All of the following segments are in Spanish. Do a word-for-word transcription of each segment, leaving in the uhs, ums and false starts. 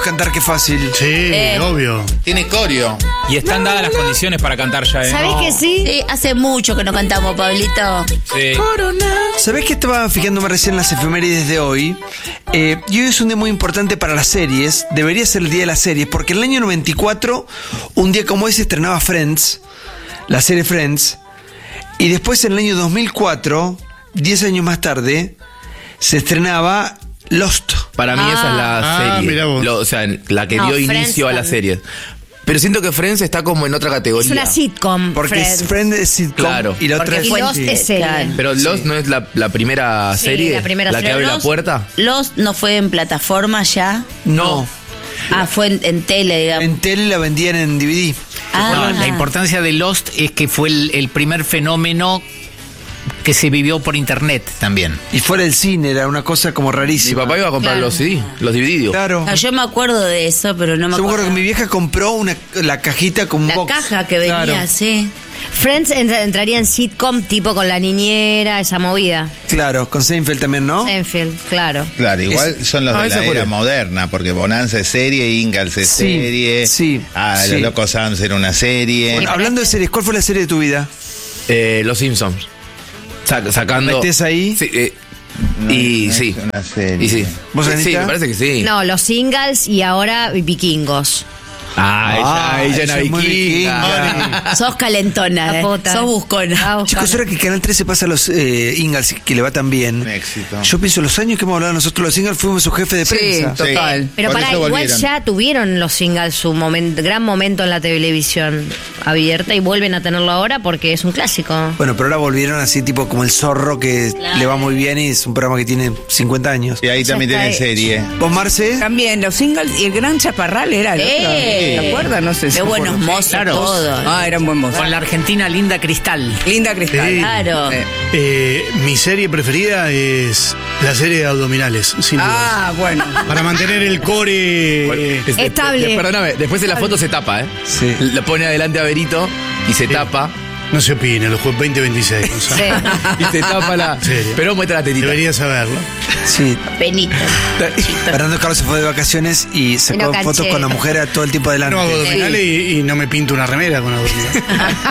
Cantar qué fácil. Sí, Eh. obvio. Tiene coreo. Y están dadas las condiciones para cantar ya, ¿eh? ¿Sabés No. que sí? Sí, hace mucho que no cantamos, Pablito. Sí. ¿Sabés que estaba fijándome recién en las efemérides de hoy? Eh, y hoy es un día muy importante para las series. Debería ser el día de las series, porque en el año noventa y cuatro, un día como hoy, se estrenaba Friends, la serie Friends. Y después, en el año dos mil cuatro, diez años más tarde, se estrenaba Lost. Para mí esa es la Ah, serie. mirá vos. Lo- o sea, la que No, dio Friends inicio a la también. serie. Pero siento que Friends está como en otra categoría. Es una sitcom. Porque Friends. es Friends es sitcom Claro. y la otra Porque es... y Lost sí. es serie. Claro. Pero Lost no es la, la primera Sí, serie. la primera que serie. abre la Lost- puerta. Lost no fue en plataforma ya. No, Ah, fue en, en tele, digamos. en tele la vendían en D V D. Ah, No, la importancia de Lost es que fue el, el primer fenómeno que se vivió por internet también. Y fuera del cine, era una cosa como Mi rarísima. papá iba a comprar Claro. los C D, los D V D. Claro. No, yo me acuerdo de eso, pero no me Yo me acuerdo acuerdo. que mi vieja compró una, la cajita con un La box. caja que venía, Claro. sí. Friends entra- entraría en sitcom tipo con la niñera, esa movida. Claro, con Seinfeld también, ¿no? Seinfeld, claro. Claro, igual son los Ah, de esa la fue era la- moderna, porque Bonanza es serie, Ingalls es Sí, serie. sí, Ah, sí. Los Locos Adams era una serie. Bueno, hablando de series, ¿cuál fue la serie de tu vida? Eh, los Simpsons. Sa- sacando. ¿Metés ahí? Sí, eh, No, y no es sí. una serie. Y sí. ¿Vos, sí, Anita? me parece que sí. No, los singles y ahora vikingos. Ah, ella, Ah, ella ella era es muy vikinga. Sos calentona, La eh. puta. Sos buscona. Ah, Chicos, ahora que Canal trece pasa a los eh, Ingalls, que le va tan bien. Un éxito. Yo pienso, los años que hemos hablado nosotros los Ingalls, fuimos su jefe de prensa. total. Pero Por para eso igual volvieron. ya tuvieron los singles su momento, gran momento en la televisión abierta y vuelven a tenerlo ahora porque es un clásico. Bueno, pero ahora volvieron así, tipo como el zorro, que le va muy bien y es un programa que tiene cincuenta años. Y ahí Ya también está tiene hecho. serie. ¿Vos, Marce? También, los singles y el gran chaparral era el otro. Eh. ¿Te acuerdas? No sé si Qué me buenos acuerdo. mozos Claro. todos. Ah, era un buen mozo. Con la argentina Linda Cristal. Linda Cristal. Sí. Claro. Sí. Eh, mi serie preferida es la serie de abdominales, sin duda. Ah, bueno. Para mantener el core. eh, Es- Estable. eh, Perdóname, después de la foto se tapa, ¿eh? Sí. Lo pone adelante a Berito y se tapa. no se opina, los juegos veinte veintiséis. o sea, Sí. Y se tapa la. serio. Pero muestra la tetita. Debería saberlo. Sí. Penito. Fernando Carlos se fue de vacaciones y sacó Y no fotos caché. con la mujer a todo el tiempo adelante. No hago abdominales y, y no me pinto una remera con abdominales.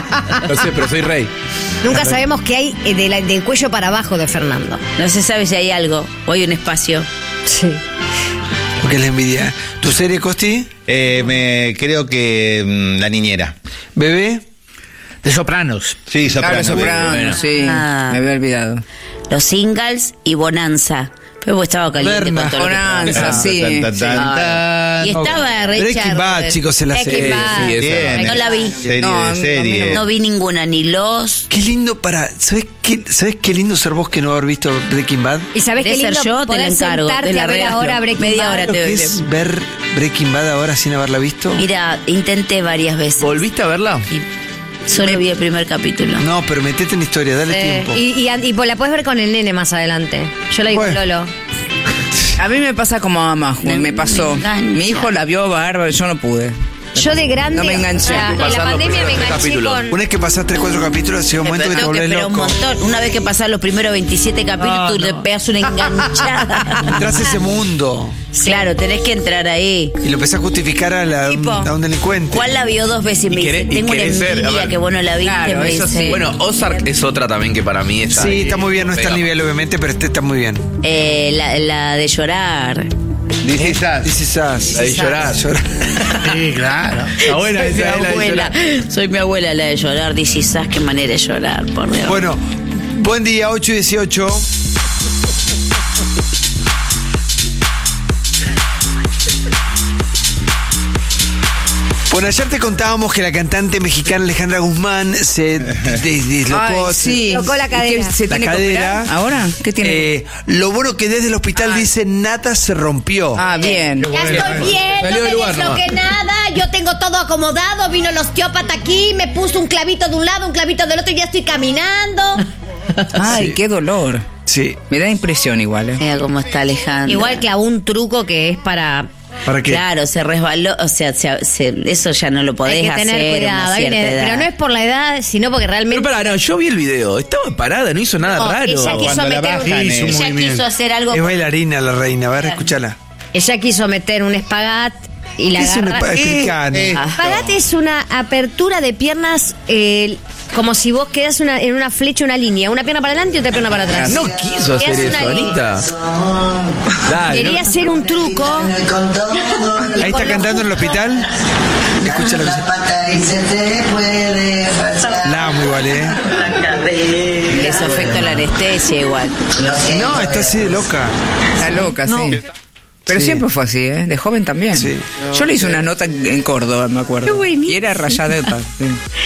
No sé, pero soy rey. Nunca sabemos qué hay eh, de la- del cuello para abajo de Fernando. No se sabe si hay algo o hay un espacio. Sí. Porque es la envidia. ¿Tu serie, Costi? Eh, me, creo que mm, La Niñera. ¿Bebé? De Sopranos. Sí, Claro, Soprano. Soprano, bueno. sí. Ah. Me había olvidado. Los singles y Bonanza. Pero vos estaba caliente Berna. con todo lo que Bonanza, pasaba. sí. Tan, tan, sí. tan, tan. Y estaba Richard. Breaking Bad, chicos, en la Breaking serie. Bad. Sí, esa. Bien. No la vi. Serie No, a de mí- a mí serie. No vi ninguna, ni los. Qué lindo para... ¿Sabes qué, ¿Sabes qué lindo ser vos que no haber visto Breaking Bad? ¿Y sabés De qué ser lindo yo, te poder la encargo, sentarte te la a ver regalo. ahora Breaking Media Bad? hora Lo te- que es ver Breaking Bad ahora sin haberla visto. Mira, intenté varias veces. ¿Volviste a verla? Y solo vi el primer capítulo. No, pero metete en la historia, dale Eh, tiempo. y, y, y pues la puedes ver con el nene más adelante. Yo la digo Bueno. Lolo. A mí me pasa como a Maju, Me- me pasó. me engancha. Mi hijo la vio bárbaro, yo no pude. Yo de grande, No me enganché. o sea, en la Pasar los pandemia me primeros tres enganché capítulos. con... Una vez que pasás tres, cuatro capítulos, llega un momento que te Tengo que volvés esperar un loco. montón. Una vez que pasás los primeros veintisiete capítulos, Ah, tú le no. pegas una enganchada. Entrás a ese mundo Claro, tenés que entrar ahí. y lo empezás a justificar a, la- Tipo, a un delincuente. ¿Cuál la vio dos veces? Y me Y dice, querés- y tengo una querés ser, a envidia ver. que vos no la viste. Claro, me eso dice. sí. Bueno, Ozark es otra también que para mí está. Sí, está muy bien, no está al Pega. nivel obviamente, pero este está muy bien. Eh, la, la de llorar. Dice Sass. This is us. La de llorar. Llorar. Sí, claro. Está buena Soy mi esa, es la de abuela. llorar. Soy mi abuela la de llorar. Dice, ¿sabes qué manera de llorar? Por Dios. Bueno, buen día, ocho y dieciocho. Bueno, ayer te contábamos que la cantante mexicana Alejandra Guzmán se des- dislocó. Ay, sí. Tocó la ¿Y cadera. qué, ¿Se La tiene que cadera. operar? ¿Ahora? ¿Qué tiene? Eh, lo bueno que desde el hospital dice nada se rompió. ah, bien. Ya estoy bien, Salió no del me lugar desloqué nada, yo tengo todo acomodado, vino el osteópata aquí, me puso un clavito de un lado, un clavito del otro y ya estoy caminando. Ay, Sí. qué dolor. Sí. Me da impresión igual, ¿eh? Mira cómo está Alejandra. Igual clavó un truco que es para... ¿Para qué? Claro, se resbaló, o sea, se- se- eso ya no lo podés Hay que hacer. tener a una cuidado, hay cierta que- edad. pero no es por la edad, sino porque Pero realmente... pará, no, yo vi el video. Estaba parada, no hizo nada No, raro. ella quiso Cuando la meter un- bajan, hizo un ella movimiento. quiso hacer algo... Es bailarina la reina, a ver, escúchala. Ella quiso meter un espagat y la ¿Qué es un agarra. espa- explicanos? Eh, Espagat es una apertura de piernas eh, como si vos quedas una, en una flecha, una línea, una pierna para adelante y otra pierna para atrás. No quiso hacer Quedas eso, una línea. Anita. Dale, Quería no- hacer un truco. Ahí está cantando en el hospital. Escucha la La amo igual, ¿eh? Les afecta la anestesia igual. No, está así de loca. Está loca, No. sí. Pero Sí. siempre fue así, ¿eh? De joven también. Sí. Yo le hice una nota en en Córdoba, me acuerdo. Qué buenísimo. Y era rayadeta. Sí.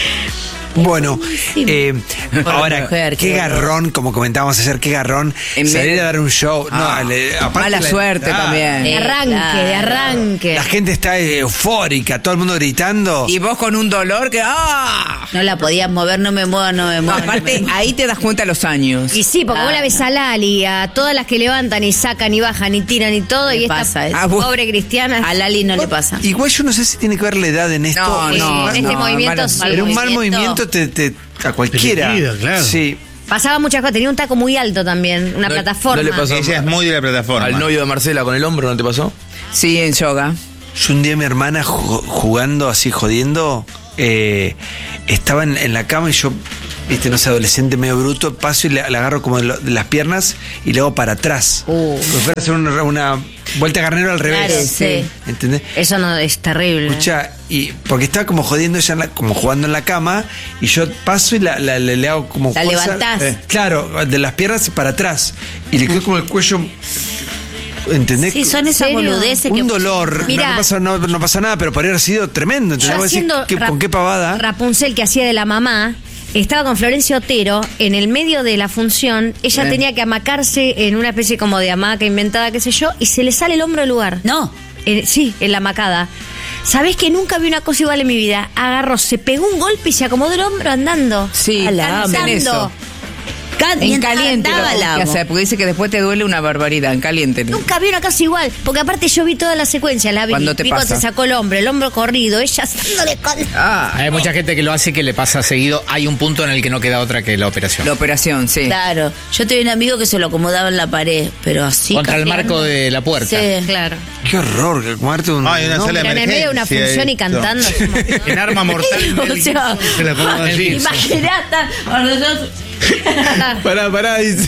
Bueno, eh, Por ahora, la mujer, qué qué garrón, como comentábamos ayer, qué garrón En salir medio- a dar un show. Ah, no, le- aparte mala la- suerte ah, también. De Eh, arranque, claro. de arranque. La gente está eufórica, todo el mundo gritando. Y vos con un dolor que. ¡Ah! No la podías mover, no me mueva, no me No, mueva. aparte, ahí te das cuenta los años. Y sí, porque vos la ves a Lali, a todas las que levantan y sacan y bajan y tiran y todo, Le y esta pasa eso. Ah, vos- pobre cristiana. A Lali no le pasa. Igual yo no sé si tiene que ver la edad en esto. No, Sí, no, en este no, movimiento mala- sí. Pero un mal movimiento movimiento. te, te- a cualquiera. Te liquida, claro. Sí. Pasaba muchas cosas, tenía un taco muy alto también, una No- plataforma. no le pasó. Ella es muy de la plataforma. Al novio de Marcela con el hombro, ¿no te pasó? Sí, en yoga. Yo un día mi hermana ju- jugando así, jodiendo, eh, estaba en, en la cama y yo, viste, no sé, adolescente medio bruto, paso y le, le agarro como de, lo- de las piernas y le hago para atrás. Uh. Como si fuera a hacer una, una vuelta carnero al revés. Claro, sí. ¿Entendés? Eso no es terrible. Escucha, y porque estaba como jodiendo ella, en la- como jugando en la cama, y yo paso y la, la- le, le hago como La fuerza. levantás. Eh, claro, de las piernas para atrás. Y le quedó como el cuello. ¿Entendés? Sí, son esas ¿Serio? boludeces Un que. dolor. Mirá. no, no pasa, no, no pasa nada, pero podría haber sido tremendo. ¿Entendés? Yo Vos decís, haciendo ¿qué- Rap- ¿con qué pavada? Rapunzel que hacía de la mamá, estaba con Florencia Otero en el medio de la función. Ella Eh. tenía que amacarse en una especie como de hamaca inventada, qué sé yo, y se le sale el hombro del lugar. No. Eh, sí, en la macada. ¿Sabés que nunca vi una cosa igual en mi vida? Agarró, se pegó un golpe y se acomodó el hombro andando. Sí, Cantando. hacen eso. Can- En mientras caliente lo cantaba, tenés la que amo. hacer, porque dice que después te duele una barbaridad. En caliente. Nunca vi una cosa igual, porque aparte yo vi toda la secuencia, la vi. ¿Cuándo te vi cuando pasa? se sacó el hombro, el hombro corrido, ella dándole con... Ah, Hay mucha gente que lo hace que le pasa seguido. Hay un punto en el que no queda otra que la operación. la operación, sí. Claro. Yo tenía un amigo que se lo acomodaba en la pared, pero así. Contra el caminando. marco de la puerta. Sí. Claro. Qué horror, que comerte un. Ay, una no, sala de Pero en el medio de una emergencia, función y esto. cantando. es un montón. En arma mortal. O sea, se la pongo así. Imaginate. Pará, pará. dice.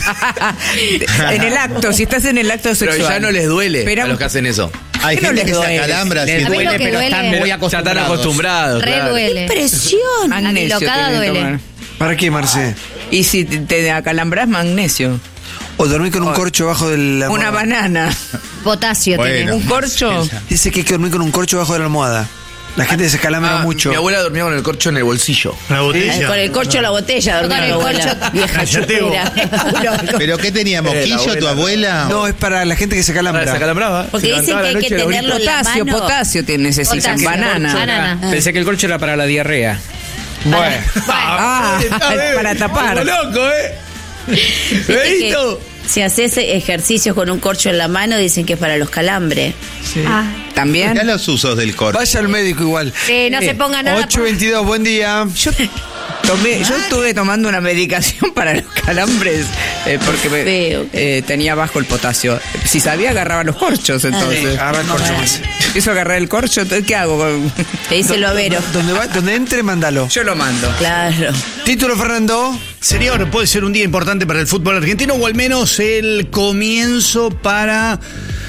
En el acto, si estás en el acto Pero sexual. ya no les duele Espera a un- los que hacen eso. Hay ¿Qué no gente les que se duele? acalambra Les haciendo- A mí lo duele, que pero duele- están muy Ya están acostumbrados. acostumbrados. Re claro. duele. Presión. Magnesio. Adilocada tenés que duele. tomar. ¿Para qué, Marce? Y si te, te acalambras, magnesio. O dormir con un corcho bajo de la Una almohada. banana. Potasio Bueno. tiene. Un corcho. Dice que hay que dormir con un corcho bajo de la almohada. La gente se calambra Ah, mucho. Mi abuela dormía con el corcho en el bolsillo. La botella. Con el corcho de la botella, Con dormía el mi abuela. corcho. Vieja Cállate vos. chupera. ¿Pero qué tenía? ¿Moquillo tu abuela? No, es para la gente que se calambra. Se acalambraba. Porque Se dicen levantaba que hay la que noche, la tenerlo en la Potasio, mano. potasio te necesitan. Potasio. Banana. Banana. Pensé que el corcho era para la diarrea. Bueno. Ah, para tapar. Como loco, ¿eh? Viste que si haces ejercicios con un corcho en la mano, dicen que es para los calambres. También. Mirá los usos del corcho. Vaya al médico igual. Eh, no se ponga nada. ocho veintidós, buen día. Yo, tomé, yo estuve tomando una medicación para los calambres eh, porque me- Feo. eh, tenía bajo el potasio. Si sabía, agarraba los corchos entonces. Agarra el corcho más. Empiezo a agarrar el corcho, entonces, ¿qué hago? Te dice lo vero. Donde, va, donde entre, mándalo. Yo lo mando. Claro. Título, Fernando. Sería o puede ser un día importante para el fútbol argentino o al menos el comienzo para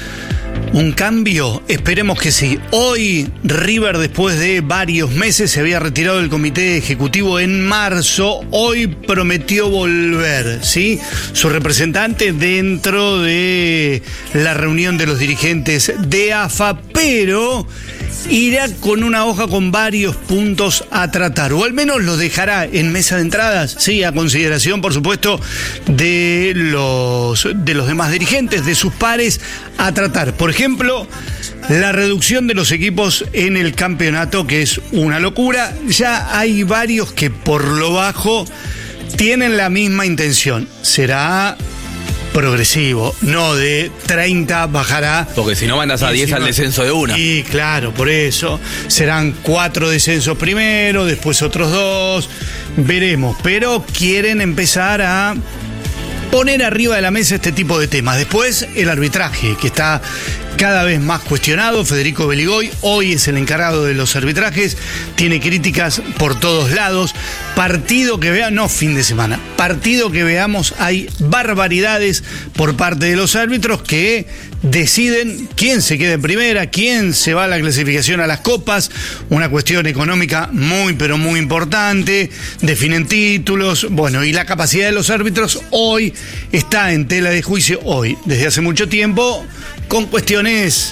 un cambio. Esperemos que sí. Hoy River, después de varios meses, se había retirado del comité ejecutivo en marzo. Hoy prometió volver, ¿sí? Su representante dentro de la reunión de los dirigentes de A F A, pero irá con una hoja con varios puntos a tratar, o al menos lo dejará en mesa de entradas, sí, a consideración, por supuesto, de los, de los demás dirigentes, de sus pares, a tratar. Por ejemplo, la reducción de los equipos en el campeonato, que es una locura. Ya hay varios que por lo bajo tienen la misma intención. Será progresivo, no de treinta bajará. Porque si no mandas a diez al descenso de una. Y claro, por eso serán cuatro descensos primero, después otros dos, veremos, pero quieren empezar a poner arriba de la mesa este tipo de temas. Después el arbitraje, que está cada vez más cuestionado. Federico Beligoy hoy es el encargado de los arbitrajes, tiene críticas por todos lados. Partido que veamos, no fin de semana, partido que veamos, hay barbaridades por parte de los árbitros que deciden quién se queda en primera, quién se va a la clasificación a las copas, una cuestión económica muy pero muy importante, definen títulos, bueno, y la capacidad de los árbitros hoy está en tela de juicio, hoy, desde hace mucho tiempo, con cuestiones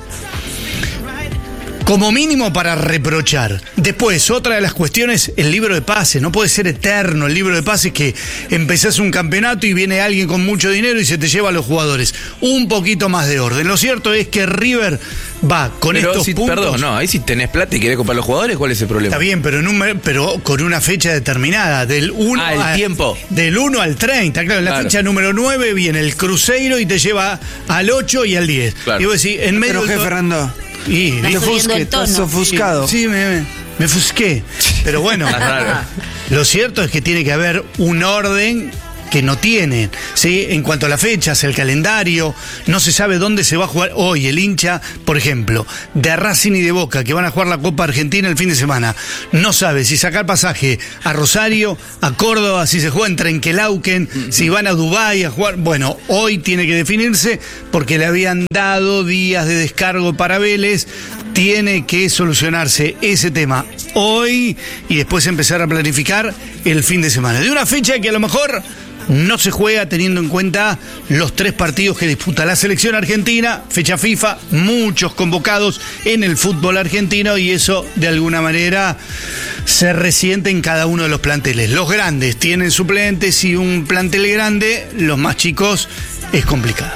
como mínimo para reprochar. Después, otra de las cuestiones, el libro de pases. No puede ser eterno el libro de pases que empezás un campeonato y viene alguien con mucho dinero y se te lleva a los jugadores. Un poquito más de orden. Lo cierto es que River va con pero estos si, puntos. Perdón, no, ahí si tenés plata y querés comprar los jugadores, ¿cuál es el problema? Está bien, pero, en un, pero con una fecha determinada, del uno Ah, el a- tiempo. Del uno al treinta, claro, en la Claro. fecha número nueve viene el Cruzeiro y te lleva al ocho y al diez. Claro. Y vos decís, en medio Pero, de jefe todo- Fernando, Y, Está ¿viste? subiendo el estás tono. ofuscado. Sí, me, me, me fusqué. Pero bueno, Está raro. lo cierto es que tiene que haber un orden que no tienen, ¿sí? En cuanto a las fechas, el calendario, no se sabe dónde se va a jugar hoy. El hincha, por ejemplo, de Racing y de Boca, que van a jugar la Copa Argentina el fin de semana, no sabe si sacar pasaje a Rosario, a Córdoba, si se juega en Trenquelauquen, si van a Dubái a jugar. Bueno, hoy tiene que definirse porque le habían dado días de descargo para Vélez. Tiene que solucionarse ese tema hoy y después empezar a planificar el fin de semana. De una fecha que a lo mejor no se juega teniendo en cuenta los tres partidos que disputa la selección argentina, fecha FIFA, muchos convocados en el fútbol argentino y eso de alguna manera se resiente en cada uno de los planteles. Los grandes tienen suplentes y un plantel grande, los más chicos es complicado.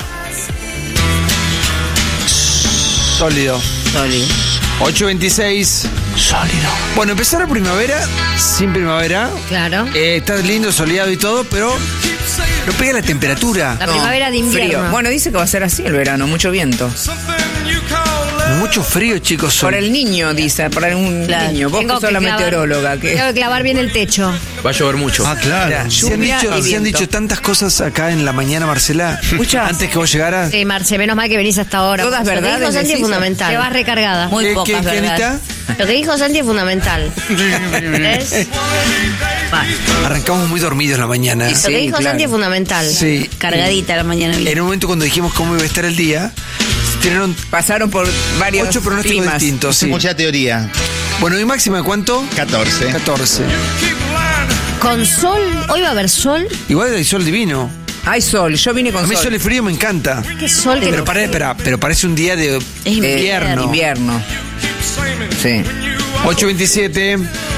Sólido. Sólido. ocho veintiséis. Sólido. Bueno, empezó la primavera, sin primavera. Claro. Eh, está lindo, soleado y todo, pero no pega la temperatura. La primavera de invierno. Frío. Bueno, dice que va a ser así el verano, mucho viento. Mucho frío, chicos. son. Por el niño, dice, por un Claro. niño. Vos Tengo que sos que la clavar- meteoróloga. Tengo Que... que clavar bien el techo. Va a llover mucho. Ah, claro. Mira, se han, lluvia dicho, y se han viento. dicho tantas cosas acá en la mañana, Marcela. Escuchá. Antes que vos llegaras. Sí, Marce, menos mal que venís hasta ahora. Todas Lo que verdades, dijo Santi es decís. fundamental. Te vas recargada. Muy ¿Qué, pocas, qué, qué, ¿verdad? Anita? Lo que dijo Santi es fundamental. ¿Ves? Arrancamos muy dormidos en la mañana. Lo que dijo claro. Santi es fundamental. Sí. Cargadita la mañana. En un momento cuando dijimos cómo iba a estar el día, tiraron Pasaron por varios ocho pronósticos climas. distintos. Sí. Mucha teoría. Bueno, ¿y máxima de cuánto? catorce. catorce. Con sol, hoy va a haber sol. Igual hay sol divino. Hay sol, yo vine A con mí sol. sol y frío me encanta. Qué sol que Pero, pare- espera, pero parece un día de Es Eh, invierno. invierno. Sí. ocho veintisiete.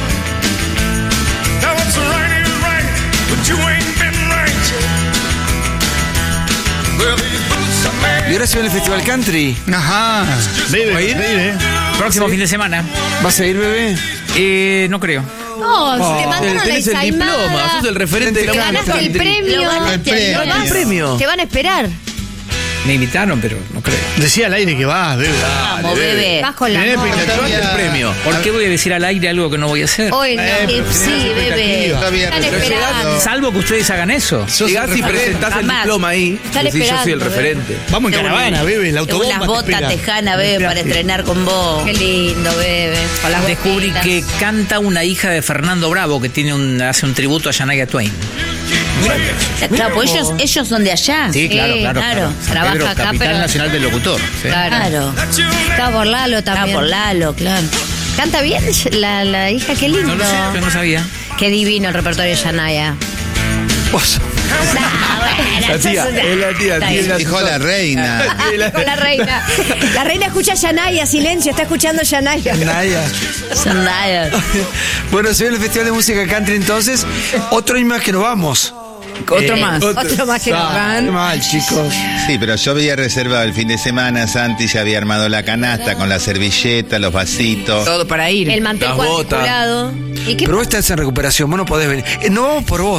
Y ahora se viene el Festival Country. Ajá. Bebe, bebe. Próximo fin de semana. ¿Vas a ir, bebé? Eh, no creo. No, si te El- mandaron la tenés el diploma, ensaimada. sos el referente de Te la ganaste el música. premio. Lo ganaste, El premio. Te vas- El premio. Te van a esperar. Me invitaron, pero no creo. Decía al aire que vas, bebe. Vamos, bebé. Vas con la Tenés moda. expectativa. ¿Cuál es el premio? ¿Por qué voy a decir al aire algo que no voy a hacer? Hoy no. Eh, Eh, pero sí, tenés bebé. expectativa. Todavía Están no. esperando. Salvo que ustedes hagan eso. Llegás y presentás el Jamás. diploma ahí. Están Decís, yo soy el esperando, referente. Vamos en caravana, bebe. El autobús. Unas botas tejanas, bebé, para estrenar con vos. Qué lindo, bebé. Con las Descubrí botitas. que canta una hija de Fernando Bravo que tiene un, hace un tributo a Shania Twain. Claro, pues ellos, ellos son de allá. Sí, claro, Sí, claro. claro. San Trabaja Pedro, acá, capital pero- nacional del locutor. sí. Claro. Claro. Está por Lalo Ah, también. por Lalo, claro. Canta bien la, la hija, qué lindo. No lo sé, yo no sabía. Qué divino el repertorio de Yanaya. Vos. La tía, es la tía, Está tía, bien. la- Dijo la reina. Con la reina. La reina escucha Yanaya, silencio, está escuchando Yanaya. Naya. Son Lalo. Bueno, se viene el Festival de Música Country entonces. Otro año más que nos vamos. Otro más. Otro más que nos Qué van. mal, chicos. Sí, pero yo había reservado el fin de semana. Santi ya había armado la canasta con la servilleta, los vasitos. Todo para ir. El mantel Las cuadriculado. ¿Y qué Pero vos estás en recuperación, vos no podés venir. Eh, no vamos por vos.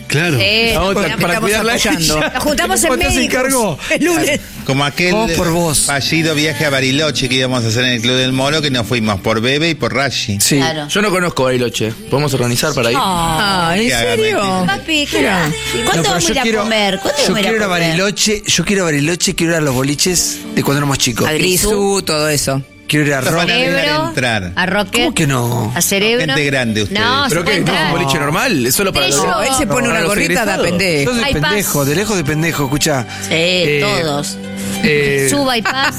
Claro. Sí, La otra, nos para estamos cuidarla a apoyando. ella. Nos juntamos en ¿Cuánto se médicos encargó? el lunes. Como aquel Vos por vos. fallido viaje a Bariloche que íbamos a hacer en el Club del Moro, que nos fuimos por Bebe y por Rashi. Sí. Claro. Yo no conozco Bariloche. ¿Podemos organizar para ir? Ah, ¿en Que haga serio? mentira. Papi, ¿qué Mira. ¿cuándo No, pero vamos a yo ir a quiero- comer? ¿Cuándo Yo vamos a ir quiero ir a a comer? Bariloche, yo quiero ir a Bariloche, quiero ir a los boliches de cuando éramos chicos. A Grisú, todo eso. Quiero ir a Nos van a Rock. dejar Cerebro, entrar. a Rocket. ¿Cómo que no? A Cerebro. Gente grande ustedes. No, ¿Pero se qué? puede ¿No es un entrar. boliche normal? ¿Es solo para Pero los... yo- Él se pone para una los gorrita, da egresados? pendejo. Sos de Hay paz. pendejo, de lejos de pendejo, escuchá. Sí, Eh, todos. Eh, Suba y paz.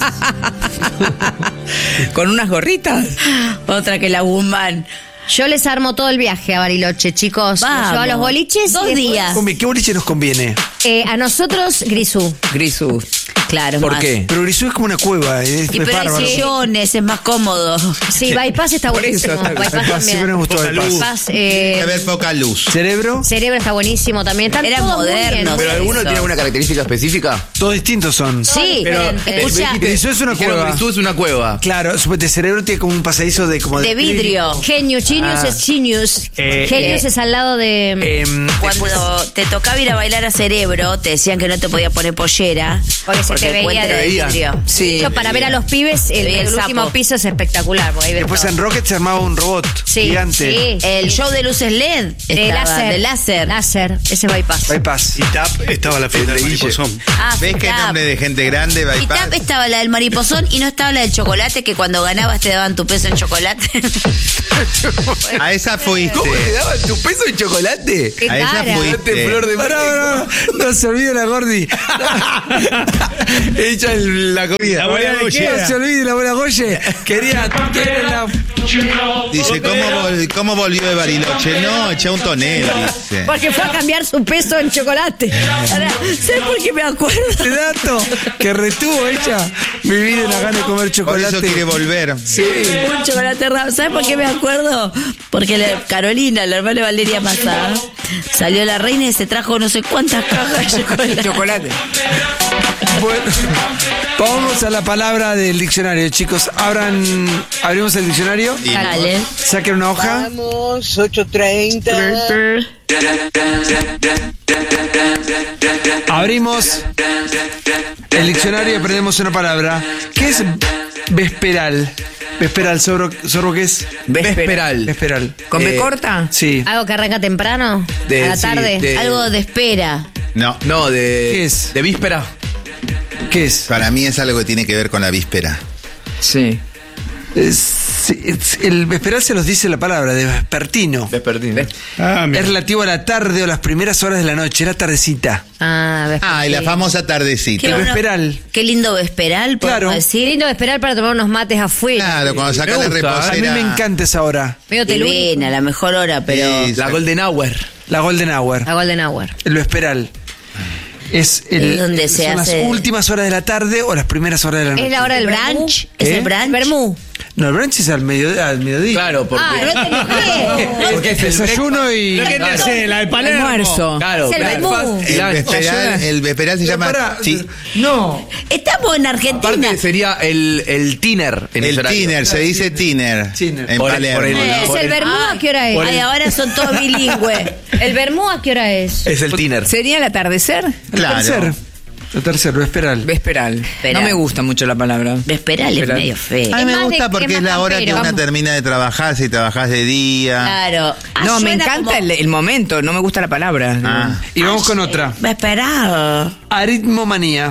Con unas gorritas. Otra que la Guzmán. Yo les armo todo el viaje a Bariloche, chicos. Los Vamos. llevo a los boliches. Dos y después, días. Come, ¿qué boliche nos conviene? eh, a nosotros, Grisú. Grisú. Claro, ¿Por más. qué? Pero Grisú es como una cueva, es, Y es pero hay bárbaro. sillones, es más cómodo. Sí, Bypass está Por eso buenísimo. está- Bypass Bypass, siempre me también. gustó Poca Bypass. luz. Bypass, Tiene que eh, haber poca luz. Cerebro, Cerebro está buenísimo también. Están Era todos muy moderno. bien. ¿Pero alguno Eso. tiene alguna característica específica? todos distintos son. Sí, Pero pero escucha, dijiste- Grisú es una dijeron cueva. Grisú es una cueva. Claro, su- de Cerebro tiene como un pasadizo de como De vidrio. Genius, Genius Ah. es Genius. Eh, Genius eh, es al lado de... Em, Cuando te tocaba ir a bailar a Cerebro, te decían que no te podía poner pollera. Porque se te el veía puente de era de veía. vidrio. Sí. Yo, para ver a los pibes, el, veía el el último sapo. piso es espectacular. Porque ahí ves después todo. en Rocket se armaba un robot Sí, gigante. sí. El show de luces L E D de estaba, láser. de láser. Láser, ese Bypass. Bypass. Y Tap estaba la fiesta del mariposón. Ah, ¿Ves qué Tap. nombre de gente grande? Y Bypass. Tap estaba la del mariposón y no estaba la del chocolate, que cuando ganabas te daban tu peso en chocolate. A esa fuiste. ¿Cómo te daban tu peso de chocolate? Qué A esa cara. fuiste. Date flor de Pará, pará, pará. No se olvide la Gordi. Echa el- la comida. La buena No gollera. se olvide la buena Goye. Quería. quiere la- Dice, ¿cómo, vol- ¿cómo volvió de Bariloche? No, echa un tonel, dice. Porque fue a cambiar su peso en chocolate. Ahora, ¿sabes por qué me acuerdo? Este dato que retuvo ella. Vivir en la gana de comer Por chocolate. eso quiere volver. Un chocolate raro. ¿Sabes por qué me acuerdo? Porque la- Carolina, la hermana de Valeria Massa, salió la reina y se trajo no sé cuántas cajas de chocolate. Chocolate. Bueno, vamos a la palabra del diccionario, chicos. Abran, abrimos el diccionario. Y- Dale. Saquen una hoja. Vamos, ocho treinta. Abrimos el diccionario y aprendemos una palabra. ¿Qué es vesperal? Vesperal, ¿sorbo, sorbo qué es? Vesperal. Vesperal. ¿Con B Eh, corta? Sí. Algo que arranca temprano, De- a la sí, tarde. de- Algo de espera. No, No, de... ¿Qué es? De víspera. ¿Qué es? para mí es algo que tiene que ver con la víspera. Sí. Es- es- el vesperal se los dice la palabra, de vespertino. Vespertino. Ah, mira. Es relativo a la tarde o las primeras horas de la noche, la tardecita. Ah, ves. Ah, y la famosa tardecita. Qué El bueno. vesperal. Qué lindo vesperal, podemos Claro. decir. Lindo esperar para tomar unos mates afuera. Claro, cuando sacas la Me gusta, reposera. A mí me encanta esa hora, Medio telúrico. Divina, la mejor hora, pero. Sí. La Golden Hour. la Golden Hour, La Golden Hour. el vesperal. Es, el, Es donde se son hace- las últimas horas de la tarde o las primeras horas de la noche. Es la hora del brunch. brunch. ¿Es ¿Eh? el brunch? Bermú. No, el brunch es al mediodía. Al mediodía. Claro, porque... Ah, no te enojé. porque es el Desayuno y... ¿Qué te hace? La de Palermo. Almuerzo. Claro, Es el breakfast menú. y El lunch. vesperal, el vesperal se Pero llama. pará, sí, No. Estamos en Argentina. Aparte sería el, el tiner en ese el horario. tiner, se dice tiner. Tiner. En Por el- Palermo. por el- ¿no? ¿Es por el el- Bermú a qué hora es? Ay, ahora son todos bilingües. ¿El Bermú a qué hora es? Es el tiner. ¿Sería el atardecer? El Claro. tercer. El tercer, vesperal. Vesperal. Vesperal. No me gusta mucho la palabra. Vesperal es Vesperal. medio feo. A mí Es me más gusta de- porque es es más la hora que campero. una termina de trabajar, si trabajás de día. Claro. Ah, No, me suena encanta como- el, el momento, no me gusta la palabra. Ah. Y vamos con otra. Vesperal. Aritmomanía.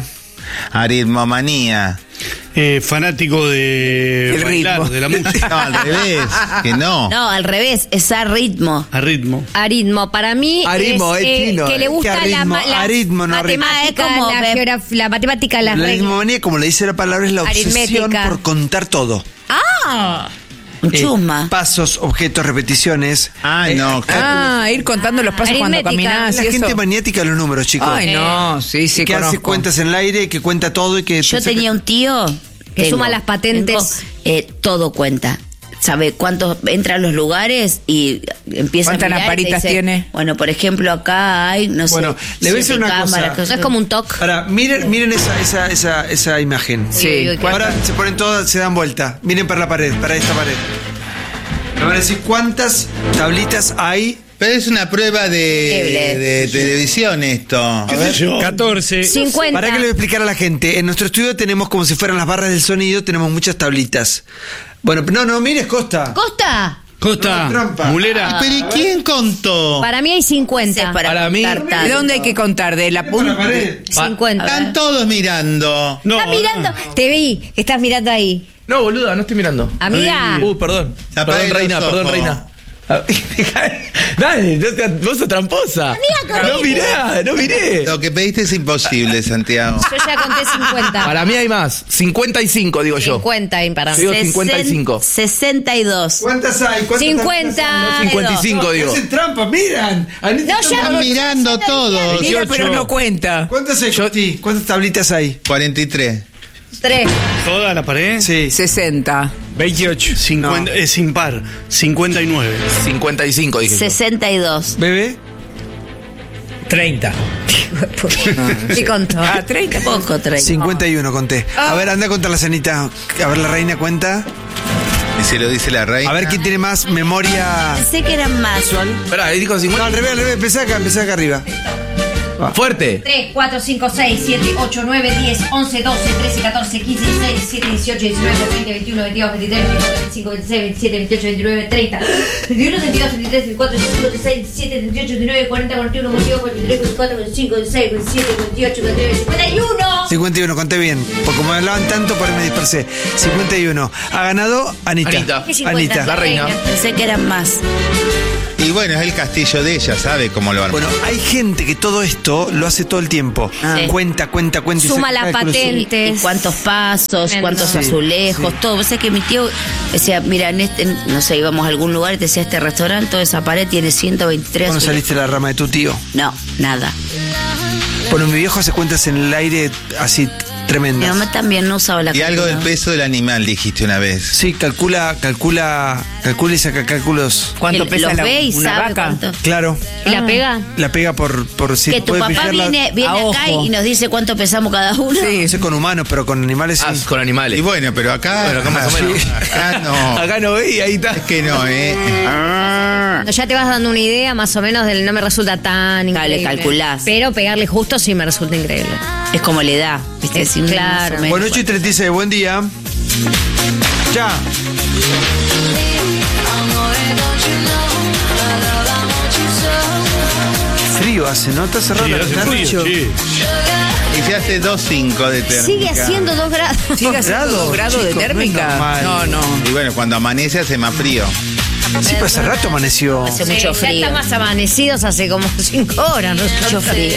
Aritmomanía. Eh, fanático de El bailar, ritmo. de la música. No, al revés. Que no. No, al revés, es a ritmo. A ritmo. Aritmo, para mí Aritmo, es es eh, chino, que le eh. gusta ¿Qué la, aritmo? ma- la Aritmo, no ritmo. matemática, Ah, es como la, ve- geograf- la matemática, las La reglas. aritmomanía, como le dice la palabra, es la obsesión Aritmética. por contar todo. Ah, un Eh, chusma. pasos, objetos, repeticiones. Ah, Eh, no. Ah, ir contando los pasos cuando Aritmética. caminás la y gente eso. maniática de los números, chicos. Ay, no, sí, sí, que hace conozco. cuentas en el aire, que cuenta todo y que... Yo tenía un tío Que suma las patentes. tengo, eh, todo cuenta. Sabe cuántos entran los lugares y empieza a ¿Cuántas mirar y te lamparitas dice, tiene? Bueno, por ejemplo, acá hay, no Bueno, sé, le voy a decir siete una cosa. cámaras, No es como un toque. Ahora, miren, miren esa, esa, esa, esa imagen. Sí. Uy, uy, uy, Ahora se ponen todas, se dan vuelta. Miren para la pared, para esta pared. Me van a decir cuántas tablitas hay Pero es una prueba de, Increíble. de televisión esto. ¿Qué sé yo? catorce. cincuenta. ¿Para qué le voy a explicar a la gente? En nuestro estudio tenemos como si fueran las barras del sonido, tenemos muchas tablitas. Bueno, no, no, mires, Costa. ¿Costa? Costa, No, trampa. mulera. Pero ¿y quién contó? Para mí hay cincuenta. Ese es para, Para mí- contar ¿De dónde hay tanto. que contar? ¿De la Por la punta? pared. cincuenta. Están todos mirando. No, ¿Estás mirando? Te vi, que estás mirando ahí. No, boluda, no estoy mirando. Amiga. Uh, perdón. Se apague Perdón, los reina, perdón, ojos. reina. Ah, Dale, no te- vos sos tramposa. No mirá, no miré. Lo que pediste es imposible, Santiago. Yo ya conté cincuenta. Para mí hay más. cincuenta y cinco, digo yo. cincuenta y para mí. Digo cincuenta y cinco. sesenta y dos. ¿Cuántas hay? ¿Cuántas cincuenta. cincuenta y cinco, digo. Hacen trampa, miran. Anita, No, ya- Están mirando todos. Mira, pero no cuenta. ¿Cuántas hay, Costi? ¿Cuántas tablitas hay? cuarenta y tres. Tres. ¿Toda la pared? Sí. sesenta. veintiocho. cincuenta, es impar. cincuenta y nueve. cincuenta y cinco, dije yo. sesenta y dos. ¿Bebé? treinta. ¿Qué contó? Ah, treinta. Poco, treinta. cincuenta y uno conté. A ver, anda a contar la cenita. A ver, la reina cuenta. Y se lo dice la reina. A ver quién tiene más memoria. Pensé que eran más. Esperá, ahí dijo No, cincuenta. al revés, al revés. Empecé acá, empecé acá arriba. Fuerte. tres, cuatro, cinco, seis, siete, ocho, nueve, diez, once, doce, trece, catorce, quince, dieciséis, diecisiete, dieciocho, diecinueve, veinte, veintiuno, veintidós, veintitrés, veinticuatro, veinticinco, veintiséis, veintisiete, veintiocho, veintinueve, treinta, veintiuno, veintidós, veintitrés, veinticuatro, veinticinco, veintiséis, veintisiete, veintiocho, veintinueve, cuarenta, cuarenta y uno, veintidós, veintitrés, veinticuatro, veinticinco, veintiséis, veintisiete, veintiocho, veintinueve, cincuenta y uno. cincuenta y uno, conté bien. Porque como me hablaban tanto, por ahí me dispersé. cincuenta y uno. Ha ganado Anita. Anita. ¿Qué cincuenta? Anita. La reina. Pensé que eran más. Y bueno, es el castillo de ella, sabe cómo lo armó. Bueno, hay gente que todo esto lo hace todo el tiempo. Ah. Cuenta, cuenta, cuenta. y Suma saca las cálculos. Y patentes. cuántos pasos, Tremendo. cuántos Sí, azulejos, todo. Vos sabés que mi tío decía, mira, en este, no sé, íbamos a algún lugar y te decía, este restaurante, toda esa pared tiene ciento veintitrés ¿Cuándo azulejos. saliste de la rama de tu tío? No, nada. Bueno, mi viejo hace cuentas en el aire así Mi tremendas. mamá también no usaba la Y algo del calculadora. peso del animal, dijiste una vez. Sí, calcula, calcula, calcula y saca cálculos. ¿Cuánto Él pesa los la- ve y una sabe vaca? cuánto. Claro. ¿Y la pega? La pega por, por si Que tu puede papá fijarla- viene, viene a acá ojo. y nos dice cuánto pesamos cada uno. Sí. No sé con humanos, pero con animales sí. Ah, con animales. Y bueno, pero acá. Bueno, acá más o menos. Acá no. Acá no veía, ahí está. Es que no, ¿eh? Cuando ya te vas dando una idea más o menos del no me resulta tan increíble. calculás. Pero pegarle justo sí me resulta increíble. Es como la edad, ¿viste? Es Si uno claro. más o menos- Bueno, ocho y treinta y seis, buen día. Ya. Frío hace, ¿no? Está cerrado Sí, la hace ventana. frío, sí. Y se hace dos cinco de térmica. Sigue haciendo dos grados. ¿Sigue haciendo grados, dos grados de chicos, no es térmica? normal. No, no. Y bueno, cuando amanece hace más frío. Sí, pues hace rato amaneció. Hace Sí, mucho ya frío. estamos amanecidos hace como cinco horas. ¿no? Mucho frío.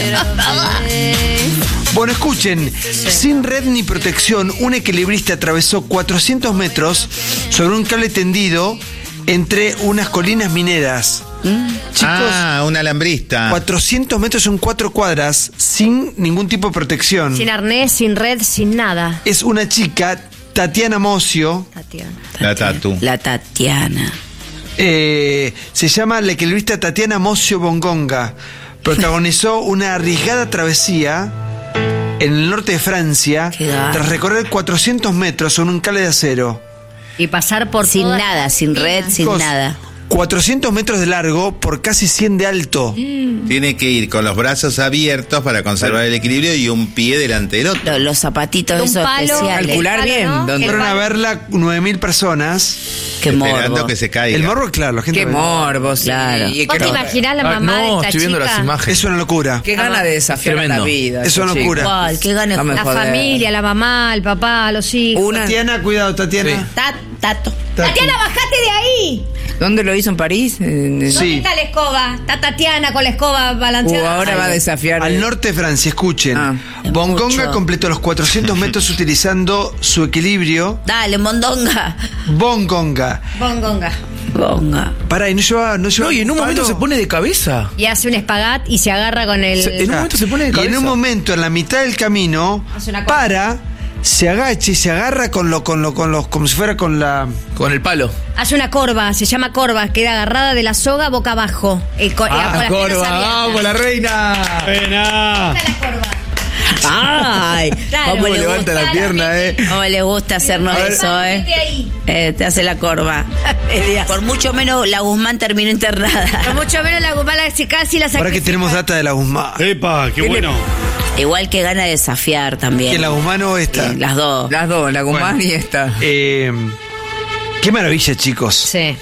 Bueno, escuchen, sin red ni protección, un equilibrista atravesó cuatrocientos metros sobre un cable tendido entre unas colinas mineras. Chicos, Ah, un alambrista. cuatrocientos metros son cuatro cuadras sin ningún tipo de protección. Sin arnés, sin red, sin nada. Es una chica, Tatiana Mocio, Tatiana. La tatu. La Tatiana. eh, se llama la equilibrista Tatiana Mocio Bongonga. Protagonizó una arriesgada travesía en el norte de Francia Qué garra. tras recorrer cuatrocientos metros sobre un cable de acero. Y pasar por Sin todas nada, las sin red, colinas. sin Chicos, nada. cuatrocientos metros de largo por casi cien de alto. Tiene que ir con los brazos abiertos para conservar el equilibrio y un pie delante del otro. Los, los zapatitos Un esos palo, especiales. Calcular el palo, bien, ¿no? ¿dónde? El Fueron a palo. verla nueve mil personas. Qué Esperando morbo. que se caiga. El morbo, claro, la gente Qué lo ve. morbo, sí. Claro. Y ¿Vos qué- te imaginás la Ah, mamá de no, esta estoy viendo chica? las imágenes. Es una locura. Qué gana de desafiar a la Tremendo. vida. Es una ese locura. chico. ¿Cuál? Qué ganas. No me La joder. familia, la mamá, el papá, los hijos. Una. Tatiana, cuidado, Tatiana. Sí. Ta- Tato. Tatiana, bajate de ahí. ¿Dónde lo hizo en París? En- en- Sí. ¿Dónde está la escoba? Está Tatiana con la escoba Uh, balanceada. ahora va a desafiar. Al norte de Francia, escuchen. Ah, Bongonga mucho. completó los cuatrocientos metros utilizando su equilibrio. Dale, mondonga. Bongonga. Bongonga. Bonga. Pará, y no lleva. No, lleva No, y en un palo. momento se pone de cabeza. Y hace un espagat y se agarra con el. Se- en un momento se pone de Y cabeza. en un momento, en la mitad del camino, Hace una cosa. para, se agacha y se agarra con lo, con lo, con los, como si fuera con la. Con el palo. Hace una corva, se llama corva, queda agarrada de la soga boca abajo. El co- eh, con las piernas abiertas. vamos, la reina. Buena. Está la corva. Ay, Claro. cómo Cómo le levanta gusta, la pierna, eh. cómo le gusta hacernos eso, Vete eh. ahí. Eh, Te hace la corva. media. Por mucho menos la Guzmán terminó internada. Por mucho menos la Guzmán la- casi la Ahora que sacrifica. tenemos data de la Guzmán. Epa, qué bueno. Igual que gana de desafiar también. ¿Quién, la Guzmán o esta? Sí, las dos. Las dos, la Guzmán Bueno. y esta. Eh, qué maravilla, chicos. Sí.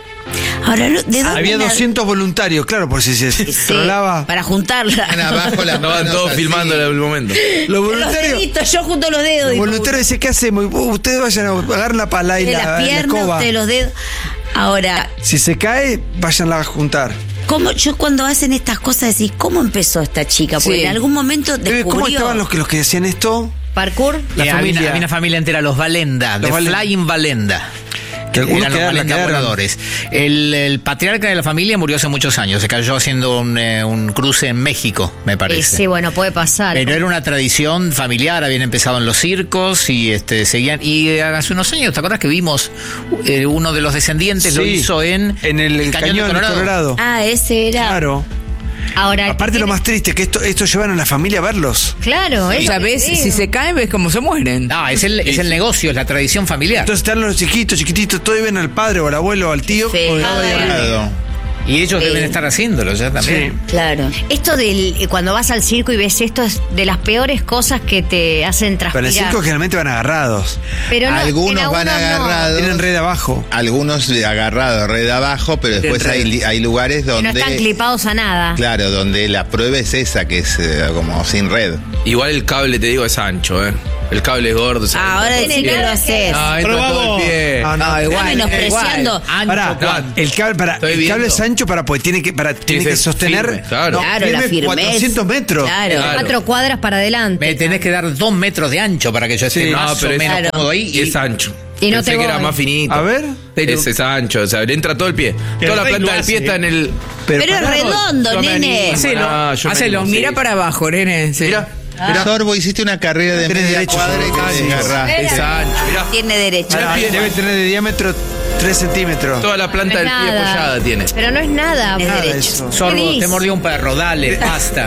Ahora, ¿de dónde Había la- doscientos voluntarios, claro, por si se Sí, trolaba. para juntarla. Van abajo las Estaban manos todos así. filmando el momento. Los Los voluntarios. deditos, yo junto los dedos. Los digo, voluntarios dicen, ¿qué hacemos? Uh, Ustedes vayan a agarrar la pala y de la, las la piernas, escoba. de los dedos. Ahora, Si se cae, váyanla a juntar. ¿cómo, yo cuando hacen estas cosas decís, ¿cómo empezó esta chica? Porque Sí. en algún momento Eh, descubrió... ¿Cómo estaban los que, los que hacían esto? Parkour. La Eh, había, familia. una, había una familia entera, los Valenda, Los de Valenda. Flying Valenda. Que algunos Eran los quedaron, Valenda quedaron. voladores. El, el patriarca de la familia murió hace muchos años. Se cayó haciendo un, eh, un cruce en México, me Eh, parece. sí, bueno, puede pasar. Pero era una tradición familiar, habían empezado en los circos y este seguían. Y eh, hace unos años, ¿te acuerdas que vimos eh, uno de los descendientes lo Sí, hizo en, en el, el cañón, de Colorado? Colorado. Ah, ese era... Claro. Ahora, Aparte lo más triste, que esto, esto llevan a la familia a verlos. claro, O es sea, lo que ves, digo. si se caen, ves cómo se mueren. No, es el, es el negocio, es la tradición familiar. Entonces están los chiquitos, chiquititos, todos ven al padre o al abuelo o al tío. Sí. colgado ahí arriba. Claro. Y ellos Sí. deben estar haciéndolo ya también. Sí. Claro. Esto del eh, cuando vas al circo y ves esto es de las peores cosas que te hacen Pero en transpirar. el circo generalmente van agarrados. Pero no, Algunos en van algunos no. agarrados. Tienen red abajo. Algunos agarrados red abajo, pero después hay, li- hay lugares Que no donde. están clipados a nada. Claro, donde la prueba es esa, que es eh, como sin red. Igual el cable, te digo, es ancho, ¿eh? El cable es gordo. se- Ah, ahora Tiene sí que nada lo que haces. Ah, entra Pero todo vamos. el pie. Ah, no. No, Está igual. menospreciando. Ancho, Pará, ¿cuánto? el cable, pará, Estoy el viendo. cable es ancho para, porque tiene que, para, tiene que ser sostener. firme, claro. No, Claro, la firme firmeza. cuatrocientos metros. Claro. Claro. Cuatro cuadras para adelante. Me tenés que dar dos metros de ancho para que yo esté Sí. más No, pero o es- menos Claro. cómodo ahí. Y es ancho. Y no Pensé te que era voy. más finito. A ver. Ese es ancho, o sea, le entra todo el pie. Pero Toda la Rey planta lo del pie hace, está en el. Pero es pará, redondo, yo me nene. animo. Hacelo, Ah, yo me hacelo. animo, Mira sí. para abajo, nene. Sí. Mira, mira. Sorbo, hiciste una carrera de Tenés media derecho, cuadra y Sorbo. te desgarraste. Es ancho, mira. Tiene derecho. Pará, debe tener de diámetro tres centímetros. Toda la planta No es del pie nada. apoyada tiene. Pero no es nada. Es Nada derecho. eso. Sorbo, Gris. te mordió un perro, dale, basta.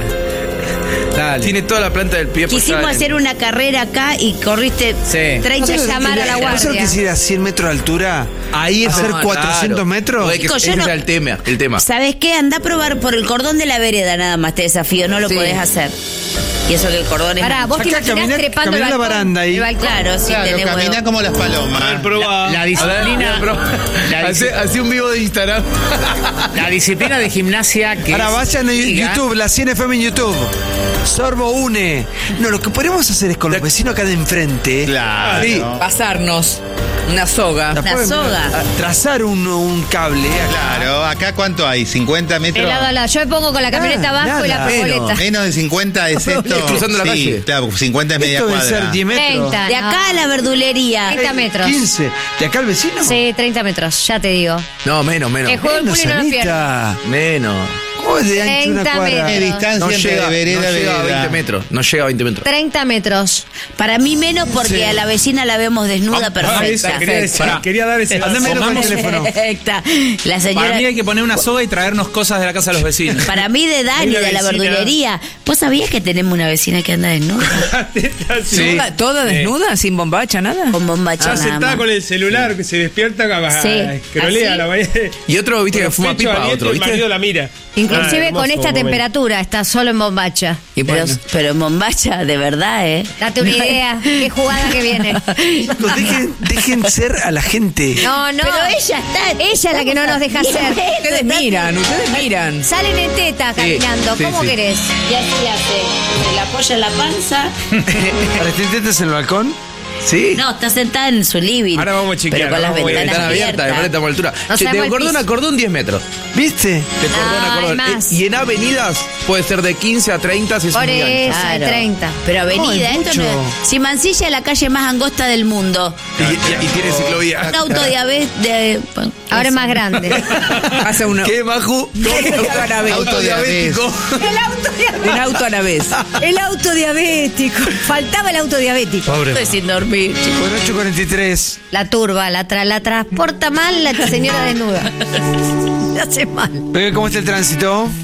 Dale. Tiene toda la planta del pie apoyada. Quisimos en- hacer una carrera acá y corriste Sí. treinta Hay que llamar a la ¿Vos sabés guardia. que si era cien metros de altura? Ahí es hacer el- cuatrocientos claro. metros. Joder, que Chicos, ese yo no- era el tema, el tema. ¿Sabes qué? Anda a probar por el cordón de la vereda nada más te desafío, no lo Sí. podés hacer. Y eso que el cordón es... Pará, vos te Acá imaginás caminá- trepando el caminá la balcón. baranda ahí. El balcón. Claro, sí, Claro, tenés camina huevo. como las palomas. Probá. La disciplina. la, Hace, disci- hace un vivo de Instagram. la disciplina de gimnasia que. Ahora es- vayan a diga- YouTube, la cien F M en YouTube. Sorbo une. No, lo que podemos hacer es con los vecinos acá de enfrente. Claro. Sí. Pasarnos una soga. la Una pueden- soga. a- Trazar un, un cable. acá. Claro, acá cuánto hay, cincuenta De metros. lado a lado. Yo me pongo con la camioneta Ah, abajo y la nada. pacoleta. Menos de cincuenta es esto. Cruzando la Sí, calle. claro, cincuenta es media Esto debe cuadra. ser diez metros. treinta. De acá a la verdulería. treinta metros. quince. ¿De acá al vecino? Sí, treinta metros, ya te digo. No, menos, menos. El juego del Menos, culo y no lo pierdo. Anita. Menos. ¿Cómo es de ancho una treinta cuadra? ¿Qué metros. distancia No entre llega, vereda no a llega a vereda? veinte metros. No llega a veinte metros. treinta metros. Para mí menos porque a la vecina la vemos desnuda perfecta. Quería, decir- quería dar ese dato. Andame con el teléfono. Perfecta. La Para señora... mí hay que poner una soga y traernos cosas de la casa de los vecinos. Para mí de Dani, Una de la vecina. verdulería. ¿Vos sabías que tenemos una vecina que anda desnuda? Sí. ¿Toda, toda desnuda, sin bombacha, nada? Con bombacha Está nada sentada más. con el celular, que se despierta, a, Sí, escrolea así. la mañana. Y otro, viste, que fuma Pecho pipa, abierto, otro, el ¿viste? marido la mira. Inclusive Ah, con hermoso esta momento. temperatura está solo en bombacha. Y Pero, bueno. pero en bombacha, de verdad, ¿eh? Date una idea. Qué jugada que viene. Chicos, dejen, dejen ser a la gente. No, no. Pero ella está... Ella es la que no nos deja Diez hacer. metros, Ustedes está- miran, ustedes miran. Salen en teta caminando. sí, ¿Cómo sí. querés? Y así hace. Se la apoya en la panza. ¿Para que te intentes en el balcón? Sí. No, está sentada en su living. Ahora vamos a chequear, Pero con las vamos a ver. ventanas Ventana abierta, abiertas. de frente a altura. No Che, de sabemos el cordón a piso. cordón, diez metros. ¿Viste? De cordón No, a cordón. hay más. Eh, Y en avenidas puede ser de quince a treinta si es Por muy ancho. eso, hay Claro. treinta. Pero avenida, Ay, esto no mucho. es- Si Mansilla es la calle más angosta del mundo. Y, y- y tiene ciclovía. Un auto diabetes de. Ahora es más grande. Hace una, ¿Qué, Maju? a la vez. Auto diabético. El auto diabético. un auto a la vez. El auto diabético. Faltaba el auto diabético. Estoy sin dormir, chicos. Bueno, ocho cuarenta y tres. La turba, la, tra- la transporta mal la señora desnuda. Le hace mal. Oiga, ¿cómo está el tránsito?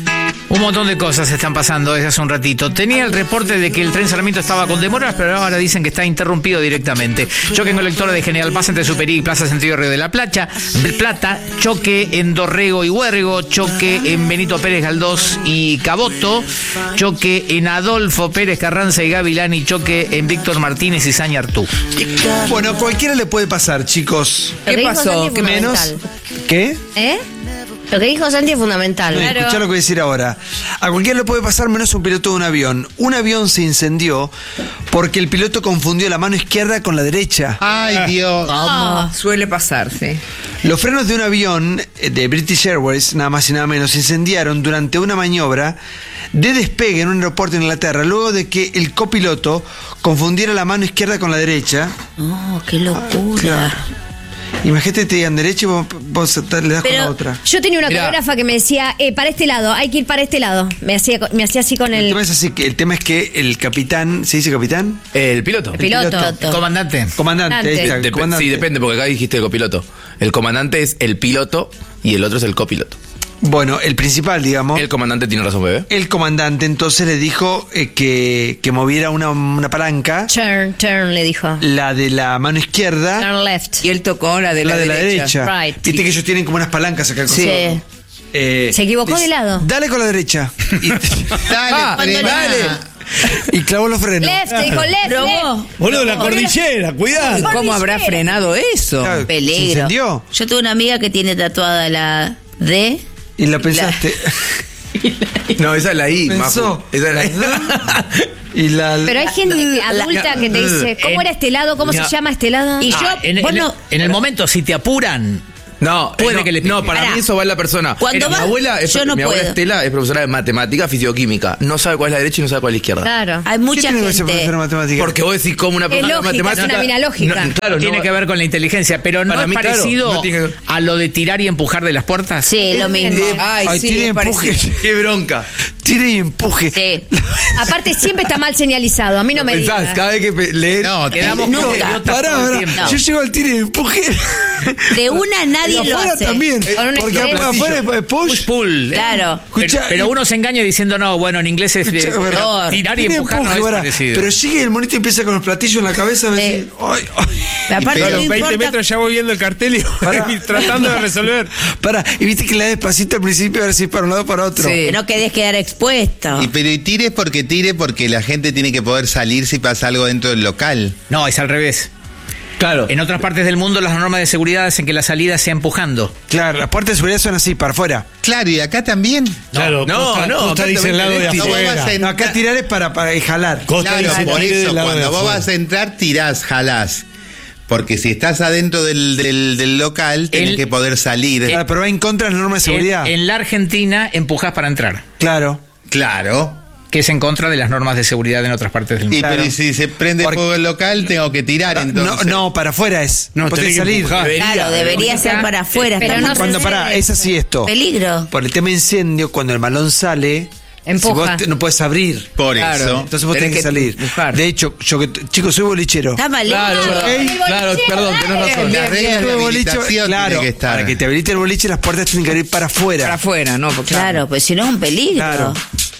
Un montón de cosas están pasando desde hace un ratito. Tenía el reporte de que el tren Sarmiento estaba con demoras, pero ahora dicen que está interrumpido directamente. Choque en colectora de General Paz entre Superí y Plaza Sentido Río de la Plata. Plata. Choque en Dorrego y Huergo. Choque en Benito Pérez Galdós y Caboto. Choque en Adolfo Pérez Carranza y Gavilán. Y choque en Víctor Martínez y Sañartú. Bueno, cualquiera le puede pasar, chicos. Lo que ¿Qué dijo pasó? Santi ¿Qué es menos? fundamental. ¿Qué? ¿Eh? Lo que dijo Santi es fundamental. No, escuchá lo que voy a decir ahora. A cualquiera le puede pasar menos un piloto de un avión. Un avión se incendió porque el piloto confundió la mano izquierda con la derecha. Ay, Dios. Ah, suele pasar, sí. Los frenos de un avión de British Airways, nada más y nada menos, se incendiaron durante una maniobra de despegue en un aeropuerto en Inglaterra, luego de que el copiloto confundiera la mano izquierda con la derecha. Oh, qué locura. Claro. Imagínate que te digan derecha y vos, vos le das Pero con la otra. yo tenía una Mirá. coreógrafa que me decía, eh, para este lado, hay que ir para este lado. Me hacía, me hacía así con El el, tema es así, que el tema es que el capitán, ¿se dice capitán? El piloto. el piloto. piloto. Comandante. Comandante, ahí está, el Dep- comandante. sí, depende, porque acá dijiste el copiloto. El comandante es el piloto y el otro es el copiloto. Bueno, el principal, digamos. El comandante tiene razón, bebé. El comandante entonces le dijo eh, que, que moviera una, una palanca, Turn, turn, le dijo. la de la mano izquierda, Turn left. Y él tocó la de la, la de la derecha. Right. Viste que ellos tienen como unas palancas acá. Sí. Eh, Se equivocó dice, de lado. Dale con la derecha. Y, Dale, Ah, frena. dale. y clavó los frenos. Left, dijo left, Probó. left. Boludo, la cordillera, cuidado. ¿Cómo habrá frenado eso? Claro, ¿se Peligro. incendió? Yo tuve una amiga que tiene tatuada la D. Y la pensaste. No, esa es la I, Pensó. Mafu. Esa es la I. Y la. Pero hay gente que- adulta que te dice, ¿cómo En- era este lado? ¿Cómo no. se llama este lado? Y yo, Ah, en, en- bueno, en el momento, si te apuran, No, Puede no, que le pique. no, para Pará. mí eso va en la persona. Cuando mi va- abuela, es, yo no mi abuela puedo. Estela es profesora de matemática, fisioquímica. No sabe cuál es la derecha y no sabe cuál es la izquierda. Claro. hay ¿Qué mucha tiene que ver ese profesor de gente. matemáticas? Porque vos decís como una Es profesora de lógica, es matemática. una mina lógica. No, claro, tiene no- que ver con la inteligencia, pero no Para es mí, claro, parecido no tiene que ver. a lo de tirar y empujar de las puertas. Sí, lo mismo. Ay, Ay, sí, tire y es empuje. parecido. Qué bronca. Tire y empuje. Sí. Aparte siempre está mal señalizado, a mí no me Pensás, digas. cada vez que pe- lees. No, Quedamos Nunca. como idiotas Pará, todo el pará. tiempo. No. Yo llego al tire y empuje. De una nadie Y lo afuera hace. también. Con un Porque expreso. afuera es push. Push pull. Claro. Pero, Escuchá, pero y- uno se engaña diciendo, no, bueno, en inglés es Escuchá, eh, pará. tirar y Tire empujar no empuje, es pará. parecido. Pero sigue el monito y empieza con los platillos en la cabeza. A decir, ay, ay. Aparte, Pero no veinte importa- metros ya voy viendo el cartel y Pará. tratando de resolver. Pará, y viste que le da despacito al principio, a ver si para un lado o para otro. Sí. Que no quedes quedar expuesto. Y pero y tire porque tire porque la gente tiene que poder salir si pasa algo dentro del local. No, es al revés. Claro. En otras partes del mundo las normas de seguridad hacen que la salida sea empujando. Claro, las puertas de seguridad son así, para afuera. Claro, y acá también. Claro, no, Costa, no, Costa dice el lado de no, No, vos vas afuera. a No, entrar- acá tirar es para, para jalar. Costa Claro, dice por tire del eso, lado de cuando vos afuera. vas a entrar, tirás, jalás. Porque si estás adentro del, del, del local, tenés El- que poder salir. Ah, pero va en contra de las normas de En, seguridad. en la Argentina empujas para entrar, Claro. Claro. que es en contra de las normas de seguridad en otras partes del Y mundo. pero y si se prende Porque- fuego el local, tengo que tirar No, entonces. no, para afuera es. No, No, podés tenés que salir. empujar. Claro, debería ser para afuera. Pero estamos no se Cuando hace para, es así esto. peligro. Por el tema de incendio, cuando el balón sale, Empuja. si vos te- no puedes abrir. Por Claro. eso. Entonces vos Tenés tenés que que salir. empujar. De hecho, yo que chicos, soy bolichero. Está mal Claro, hecho. ¿ok? Claro, perdón, tenés razón. La regla de Tuve boliche, habilitación claro, tiene que estar. para que te habilite el boliche, las puertas tienen que abrir para afuera. Para afuera, ¿no? Porque, Claro, pues si no es un peligro. Claro.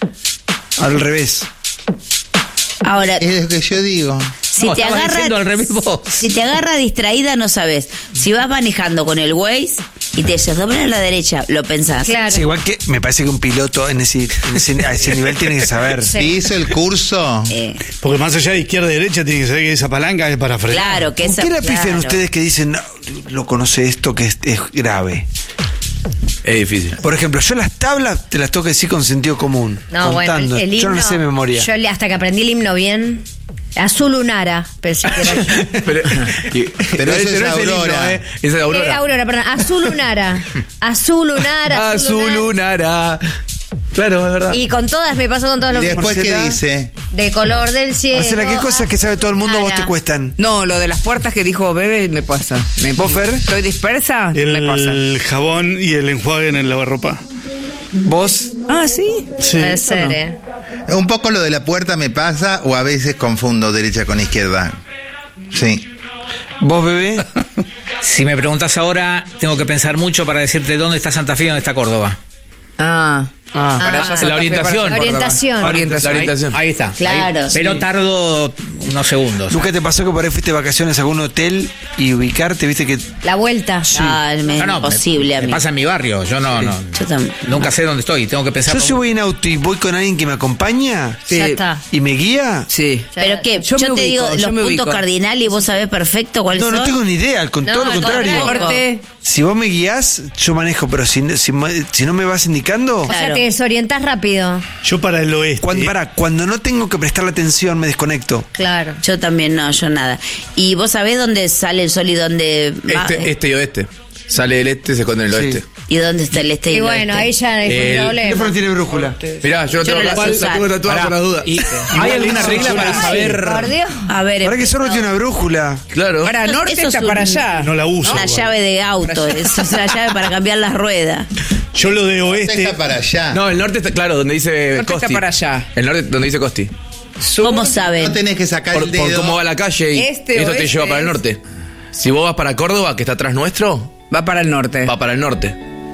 Al revés. Ahora, Es lo que yo digo. si No, te estabas diciendo al agarra, revés vos. si te agarra distraída, no sabes. Si vas manejando con el Waze y te dices dobla a la derecha, lo pensás. Claro. Sí, igual que me parece que un piloto en ese, en ese, a ese nivel tiene que saber. Sí. Si hizo el curso, Eh, Porque más allá de izquierda y derecha, tiene que saber que esa palanca es para frenar. claro, que ¿Por esa, qué la pifian claro. ustedes que dicen, no, lo conoce esto que es, es grave? Es difícil. Por ejemplo, yo las tablas te las tengo que decir con sentido común. No, contando. bueno, el, el himno. Yo no las sé de memoria. Yo le- hasta que aprendí el himno bien. Azul Lunara, pensé que era yo. Pero, y- Pero eso ese es no el himno, Aurora. ¿eh? Esa es Aurora. Eh, Aurora, perdón. Azul Lunara. Azul Lunara. Azul lunara. Claro, es verdad. Y con todas, me pasó con todos y los después qué Marcela. dice. de color del cielo. Marcela, ¿qué cosas que sabe todo el mundo a vos te Lunara. cuestan? No, lo de las puertas que dijo Bebe me pasa. Me, ¿Vos, Fer? ¿Estoy dispersa? Me pasa. El jabón y el enjuague en el lavarropa. ¿Vos? Ah, sí. Sí. Puede ser, ¿eh? Un poco lo de la puerta me pasa o a veces confundo derecha con izquierda. Sí. ¿Vos, bebé? Si me preguntas ahora, tengo que pensar mucho para decirte dónde está Santa Fe y dónde está Córdoba. Ah. Ah, para allá se la orientación. La orientación. Orientación. Ahí, ahí está. Claro, Ahí- Pero sí. tardo unos segundos. ¿Nunca te pasó que por ahí fuiste de vacaciones a algún hotel y ubicarte, viste que... La vuelta. Ah, me es No, no, imposible a me, mí. me pasa en mi barrio. Yo no, no. Yo también. Nunca sé dónde estoy. Tengo que pensar. Yo si voy en auto y voy con alguien que me acompaña Ya está. y me guía... Sí. Pero qué, yo, Yo me te ubico, digo yo los me puntos ubico. cardinales y vos sabés perfecto cuáles No, son. no tengo ni idea, al con- No, todo lo al contrario. contrario. Corte. Si vos me guías, yo manejo, pero si, si, si no me vas indicando... O sea, Claro. te desorientás rápido. Yo para el oeste. Cuando, pará, cuando no tengo que prestarle atención, me desconecto. Claro. Yo también no, yo nada. ¿Y vos sabés dónde sale el sol y dónde va? Este, este y oeste. Sale del este, se esconde en el Sí. oeste. ¿Y dónde está el este y Y el bueno, oeste? ahí ya es El un El problema. teléfono tiene brújula. Mirá, yo, Yo no la sé la usar. tengo tatuada Pará, por las dudas. y- ¿Hay alguna regla para saber? Por Dios. A ver, Para que empezó. solo tiene una brújula. Claro. Para norte Eso es está un- para allá. No la uso. Una igual. llave de auto, eso es una llave para cambiar las ruedas. Yo lo de Está oeste. para allá. No, el norte está, claro, donde dice El norte Costi. está para allá. El norte, donde dice Costi. ¿Cómo No saben? tenés que sacar Por, el dedo. por cómo va la calle y Este esto te oeste lleva para el es- norte. Si vos vas para Córdoba, que está atrás nuestro, Va para el norte. va para el norte.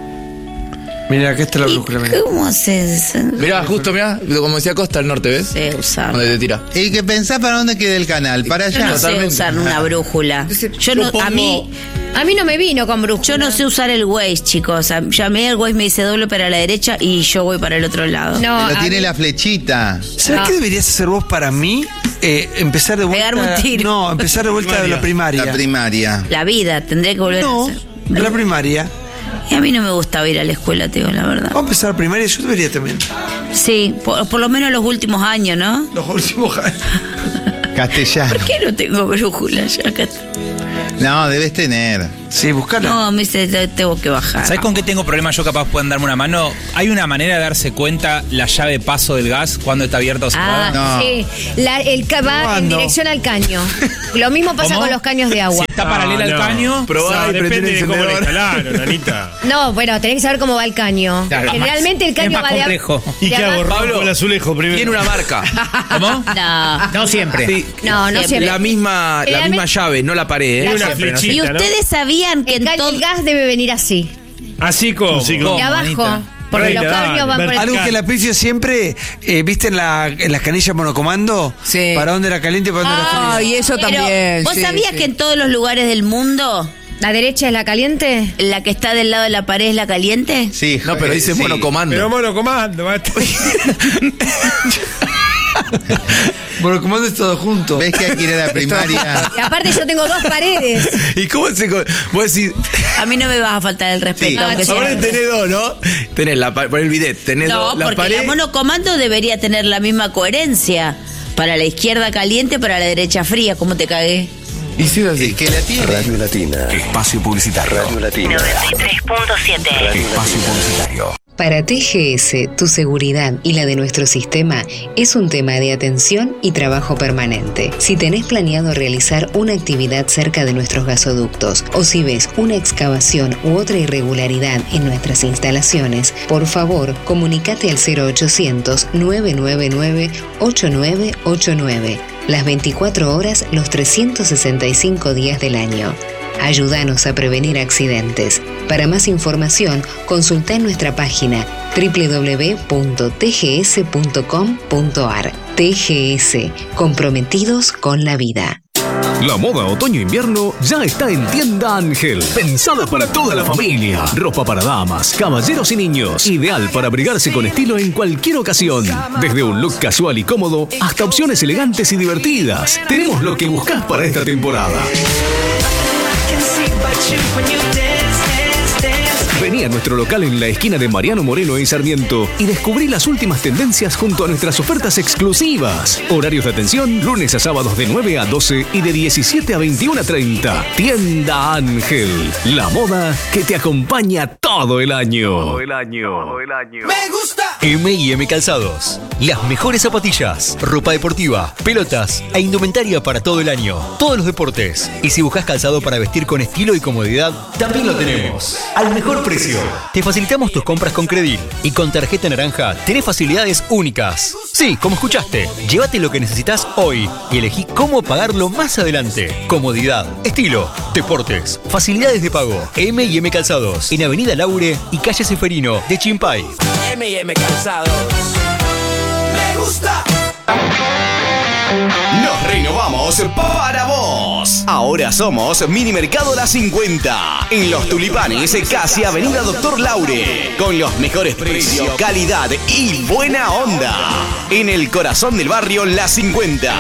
Mira, acá está la ¿Y brújula. mirá. ¿Cómo haces? Mirá, justo, mirá, como decía Costa, el norte, ¿ves? Sé usar. Donde te tira. Y que pensás para dónde queda el canal. Para Yo allá. no sé Totalmente. usar una brújula. Yo no, a mí, A mí no me vino con brújula. yo no sé usar el Waze, chicos. A- Ya a mí el Waze me dice doble para la derecha y yo voy para el otro lado. No, Pero a tiene mí- la flechita. ¿Sabes No. qué deberías hacer vos para mí? Eh, empezar de vuelta. Pegarme un tiro. No, empezar de vuelta de la primaria. La primaria. La vida, tendré que volver No, a hacer. en la primaria. Y a mí no me gustaba ir a la escuela, te digo la verdad. Vamos a empezar la primaria, yo debería también. Sí, por, por lo menos los últimos años, ¿no? Los últimos años. Castellano. ¿Por qué no tengo brújula ya acá? No, debes tener. Sí, buscala. No, me dice, te- tengo que bajar. ¿Sabes con qué tengo problemas? Yo capaz pueden darme una mano. ¿Hay una manera de darse cuenta la llave paso del gas cuando está abierta o cerrada? Ah, No. sí. La- el ca- va en ¿Cuándo? dirección al caño. Lo mismo pasa ¿Cómo? con los caños de agua. Si está paralela al caño, Probá y prendé el Depende de cómo le encendedor. instalaron, Anita. No, bueno, tenés que saber cómo va el caño. Claro, Generalmente el es caño más va de complejo. ¿Y de qué hago? abajo- Rompo Pablo, el azulejo primero. Tiene una marca. ¿Cómo? No. No siempre. Sí. No, no siempre. La misma, la Generalmente- misma llave, no la pared, ¿eh? Tiene una siempre, flechita, ¿Y ¿no? ustedes sabían que El, en caño- todo... el gas debe venir así. Así como. Así De como. abajo. manita. Porque Reina, los dale, caños van por el... Algo que la aprecio siempre, eh, ¿viste en, la, en las canillas monocomando? Sí. ¿Para dónde era caliente y para dónde era frío? Ah, y eso Pero, también. ¿vos sí, sabías sí. que en todos los lugares del mundo ¿La derecha es la caliente? la que está del lado de la pared es la caliente? Sí, No, pero dice sí. monocomando. Pero monocomando, maestro. Monocomando es todo junto. ¿Ves que hay que ir a la primaria? Y aparte yo tengo dos paredes. ¿Y cómo se.? co- Vos decís. A mí no me vas a faltar el respeto. Sí. aunque sea- Ahora tenés dos, ¿no? Tenés la pa- por el bidet, tenés No, dos. La porque pared. la monocomando debería tener la misma coherencia. Para la izquierda caliente, para la derecha fría. ¿Cómo te cagué? Y si es así. El que la tiene. Radio Latina. Espacio publicitario. Radio Latina. noventa y tres punto siete. Espacio publicitario. Para T G S, tu seguridad y la de nuestro sistema es un tema de atención y trabajo permanente. Si tenés planeado realizar una actividad cerca de nuestros gasoductos o si ves una excavación u otra irregularidad en nuestras instalaciones, por favor, comunícate al cero ochocientos, nueve nueve nueve, ocho nueve ocho nueve. Las veinticuatro horas, los trescientos sesenta y cinco días del año. Ayúdanos a prevenir accidentes. Para más información, consulta en nuestra página doble u doble u doble u punto t g s punto com punto a r. T G S, comprometidos con la vida. La moda otoño-invierno ya está en Tienda Ángel. Pensada para toda la familia. Ropa para damas, caballeros y niños. Ideal para abrigarse con estilo en cualquier ocasión. Desde un look casual y cómodo hasta opciones elegantes y divertidas. Tenemos lo que buscas para esta temporada. Vení a nuestro local en la esquina de Mariano Moreno y Sarmiento y descubrí las últimas tendencias junto a nuestras ofertas exclusivas. Horarios de atención, lunes a sábados de nueve a doce y de diecisiete a veintiuno a treinta. Tienda Ángel, la moda que te acompaña todo el año. Todo el año. Todo el año. ¡Me gusta! eme y eme Calzados. Las mejores zapatillas, ropa deportiva, pelotas e indumentaria para todo el año. Todos los deportes. Y si buscas calzado para vestir con estilo y comodidad, también lo tenemos. Al mejor precio. precio. Te facilitamos tus compras con Credil y con tarjeta naranja tenés facilidades únicas. Sí, como escuchaste, llévate lo que necesitas hoy y elegí cómo pagarlo más adelante. Comodidad, estilo, deportes, facilidades de pago. M y M Calzados, en Avenida Laure y Calle Seferino de Chimpay. M y M Calzados. Me gusta. Nos renovamos para vos. Ahora somos Mini Mercado La cincuenta. En Los Tulipanes, casi Avenida Doctor Laure. Con los mejores precios, calidad y buena onda. En el corazón del barrio La cincuenta.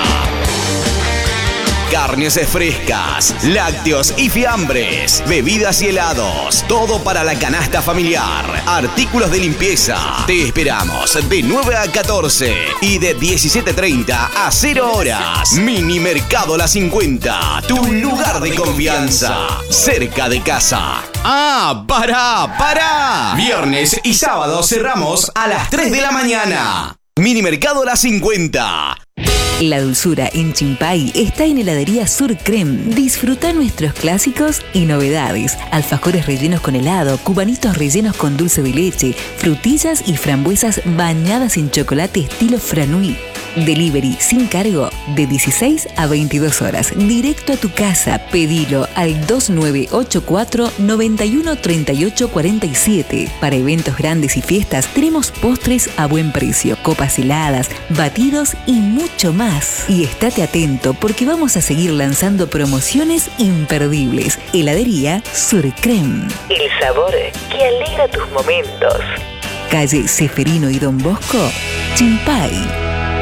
Carnes frescas, lácteos y fiambres, bebidas y helados, todo para la canasta familiar, artículos de limpieza. Te esperamos de nueve a catorce y de diecisiete treinta a cero horas. Mini Mercado La cincuenta, tu lugar de confianza, cerca de casa. ¡Ah, pará, pará! Viernes y sábado cerramos a las tres de la mañana. Mini Mercado La cincuenta. La dulzura en Chimpay está en Heladería Sur Creme. Disfruta nuestros clásicos y novedades. Alfajores rellenos con helado, cubanitos rellenos con dulce de leche, frutillas y frambuesas bañadas en chocolate estilo Franui. Delivery sin cargo de dieciséis a veintidós horas. Directo a tu casa. Pedilo al dos nueve ocho cuatro, nueve uno tres ocho cuatro siete. Para eventos grandes y fiestas tenemos postres a buen precio, copas heladas, batidos y mucho más. Y estate atento porque vamos a seguir lanzando promociones imperdibles. Heladería Sur Creme. El sabor que alegra tus momentos. Calle Seferino y Don Bosco, Chimpay.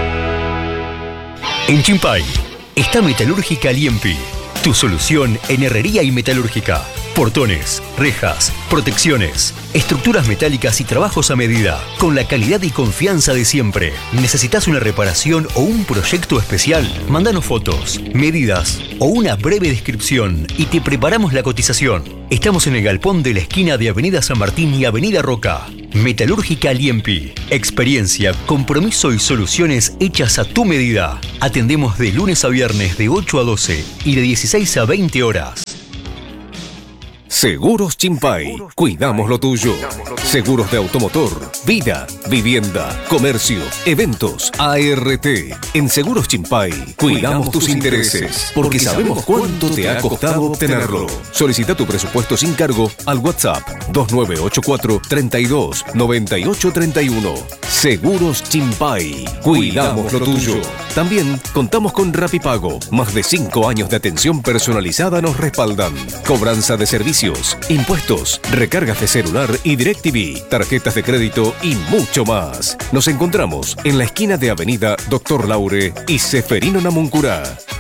En Chimpay está Metalúrgica Liempi, tu solución en herrería y metalúrgica. Portones, rejas, protecciones, estructuras metálicas y trabajos a medida, con la calidad y confianza de siempre. ¿Necesitas una reparación o un proyecto especial? Mándanos fotos, medidas o una breve descripción y te preparamos la cotización. Estamos en el galpón de la esquina de Avenida San Martín y Avenida Roca. Metalúrgica Liempi. Experiencia, compromiso y soluciones hechas a tu medida. Atendemos de lunes a viernes de ocho a doce y de dieciséis a veinte horas. Seguros Chimpay. Cuidamos lo tuyo. Seguros de automotor, vida, vivienda, comercio, eventos, A R T. En Seguros Chimpay cuidamos tus intereses porque sabemos cuánto te ha costado obtenerlo. Solicita tu presupuesto sin cargo al WhatsApp dos nueve ocho cuatro, treinta y dos, noventa y ocho treinta y uno. Seguros Chimpay. Cuidamos lo tuyo. También contamos con Rapipago. Más de cinco años de atención personalizada nos respaldan. Cobranza de servicios, impuestos, recargas de celular y DirecTV, tarjetas de crédito y mucho más. Nos encontramos en la esquina de Avenida Doctor Laure y Seferino Namuncurá.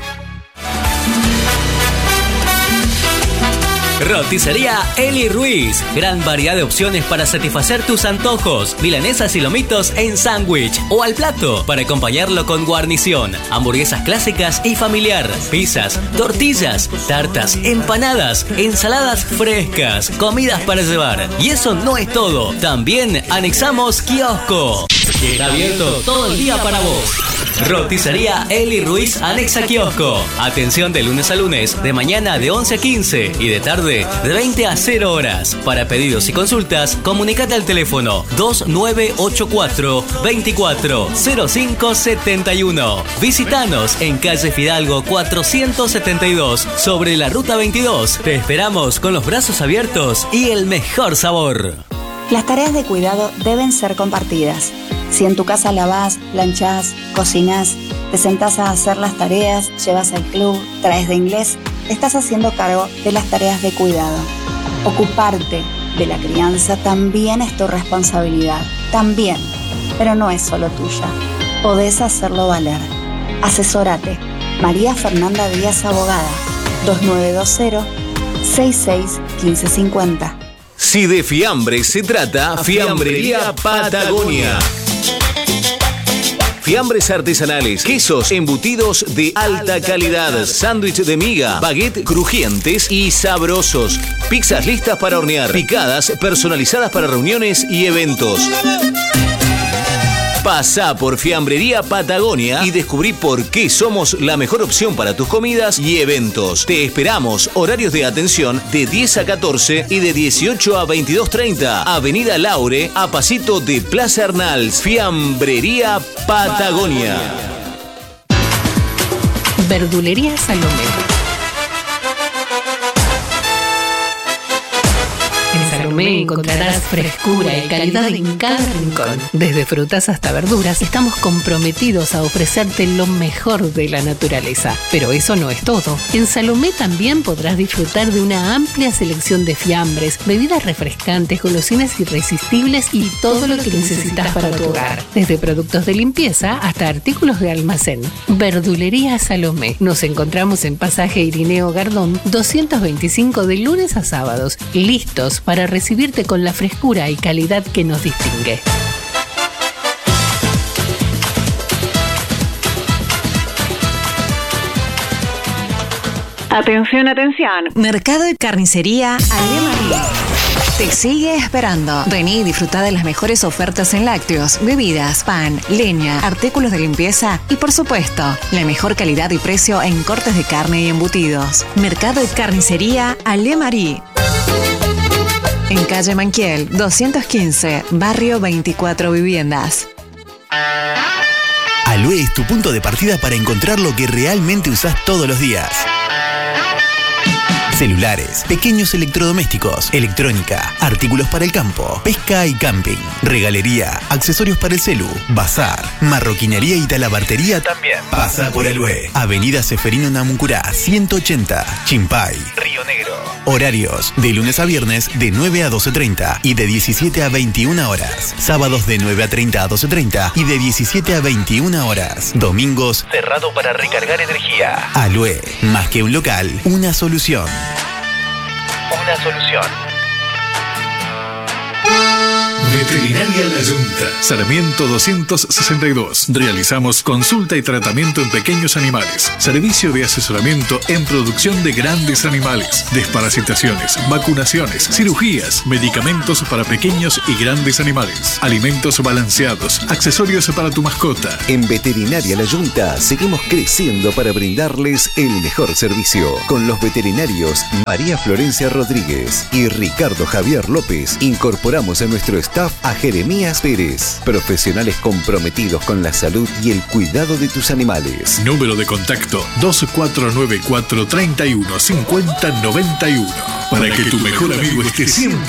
Roticería Eli Ruiz. Gran variedad de opciones para satisfacer tus antojos. Milanesas y lomitos en sándwich o al plato para acompañarlo con guarnición. Hamburguesas clásicas y familiar. Pizzas, tortillas, tartas, empanadas, ensaladas frescas, comidas para llevar. Y eso no es todo. También anexamos kiosco. Está abierto todo el día para vos. Roticería Eli Ruiz anexa kiosco. Atención de lunes a lunes, de mañana de once a quince y de tarde de veinte a cero horas. Para pedidos y consultas, comunicate al teléfono dos nueve ocho cuatro, veinticuatro, cero cinco setenta y uno. Visítanos en calle Fidalgo cuatrocientos setenta y dos, sobre la ruta veintidós. Te esperamos con los brazos abiertos y el mejor sabor. Las tareas de cuidado deben ser compartidas. Si en tu casa lavás, planchás, cocinás, te sentás a hacer las tareas, llevas al club, traes de inglés, estás haciendo cargo de las tareas de cuidado. Ocuparte de la crianza también es tu responsabilidad. También, pero no es solo tuya. Podés hacerlo valer. Asesórate. María Fernanda Díaz, abogada. dos nueve dos cero, seis seis uno cinco cinco cero. Si de fiambre se trata, Fiambrería Patagonia. Fiambres artesanales, quesos embutidos de alta calidad, sándwich de miga, baguette crujientes y sabrosos, pizzas listas para hornear, picadas personalizadas para reuniones y eventos. Pasá por Fiambrería Patagonia y descubrí por qué somos la mejor opción para tus comidas y eventos. Te esperamos. Horarios de atención de diez a catorce y de dieciocho a veintidós treinta. Avenida Laure, a pasito de Plaza Arnalds. Fiambrería Patagonia. Verdulería Salomé. En Salomé encontrarás frescura y calidad en cada rincón. Desde frutas hasta verduras, estamos comprometidos a ofrecerte lo mejor de la naturaleza. Pero eso no es todo. En Salomé también podrás disfrutar de una amplia selección de fiambres, bebidas refrescantes, golosinas irresistibles y todo lo que necesitas para tu hogar. Desde productos de limpieza hasta artículos de almacén. Verdulería Salomé. Nos encontramos en Pasaje Irineo Gardón, doscientos veinticinco de lunes a sábados, listos para recibirte con la frescura y calidad que nos distingue. Atención, atención. Mercado y carnicería Ale María te sigue esperando. Vení y disfruta de las mejores ofertas en lácteos, bebidas, pan, leña, artículos de limpieza y, por supuesto, la mejor calidad y precio en cortes de carne y embutidos. Mercado y carnicería Ale María. En calle Manquiel, doscientos quince, barrio veinticuatro Viviendas. Alue es tu punto de partida para encontrar lo que realmente usás todos los días. Celulares, pequeños electrodomésticos, electrónica, artículos para el campo, pesca y camping, regalería, accesorios para el celu, bazar, marroquinería y talabartería también. Pasa por Alue. Avenida Seferino Namuncurá, ciento ochenta, Chimpay, Río Negro. Horarios de lunes a viernes de nueve a doce treinta y de diecisiete a veintiuna horas. Sábados de nueve a treinta a doce treinta y de diecisiete a veintiuna horas. Domingos cerrado para recargar energía. Alue, más que un local, una solución. Una solución. Veterinaria La Yunta, Sarmiento doscientos sesenta y dos. Realizamos consulta y tratamiento en pequeños animales. Servicio de asesoramiento en producción de grandes animales. Desparasitaciones, vacunaciones, cirugías, medicamentos para pequeños y grandes animales. Alimentos balanceados, accesorios para tu mascota. En Veterinaria La Yunta seguimos creciendo para brindarles el mejor servicio. Con los veterinarios María Florencia Rodríguez y Ricardo Javier López incorporamos en nuestro staff a Jeremías Pérez, profesionales comprometidos con la salud y el cuidado de tus animales. Número de contacto dos cuatro nueve cuatro, treinta y uno, cincuenta, noventa y uno. Para que tu mejor amigo esté siempre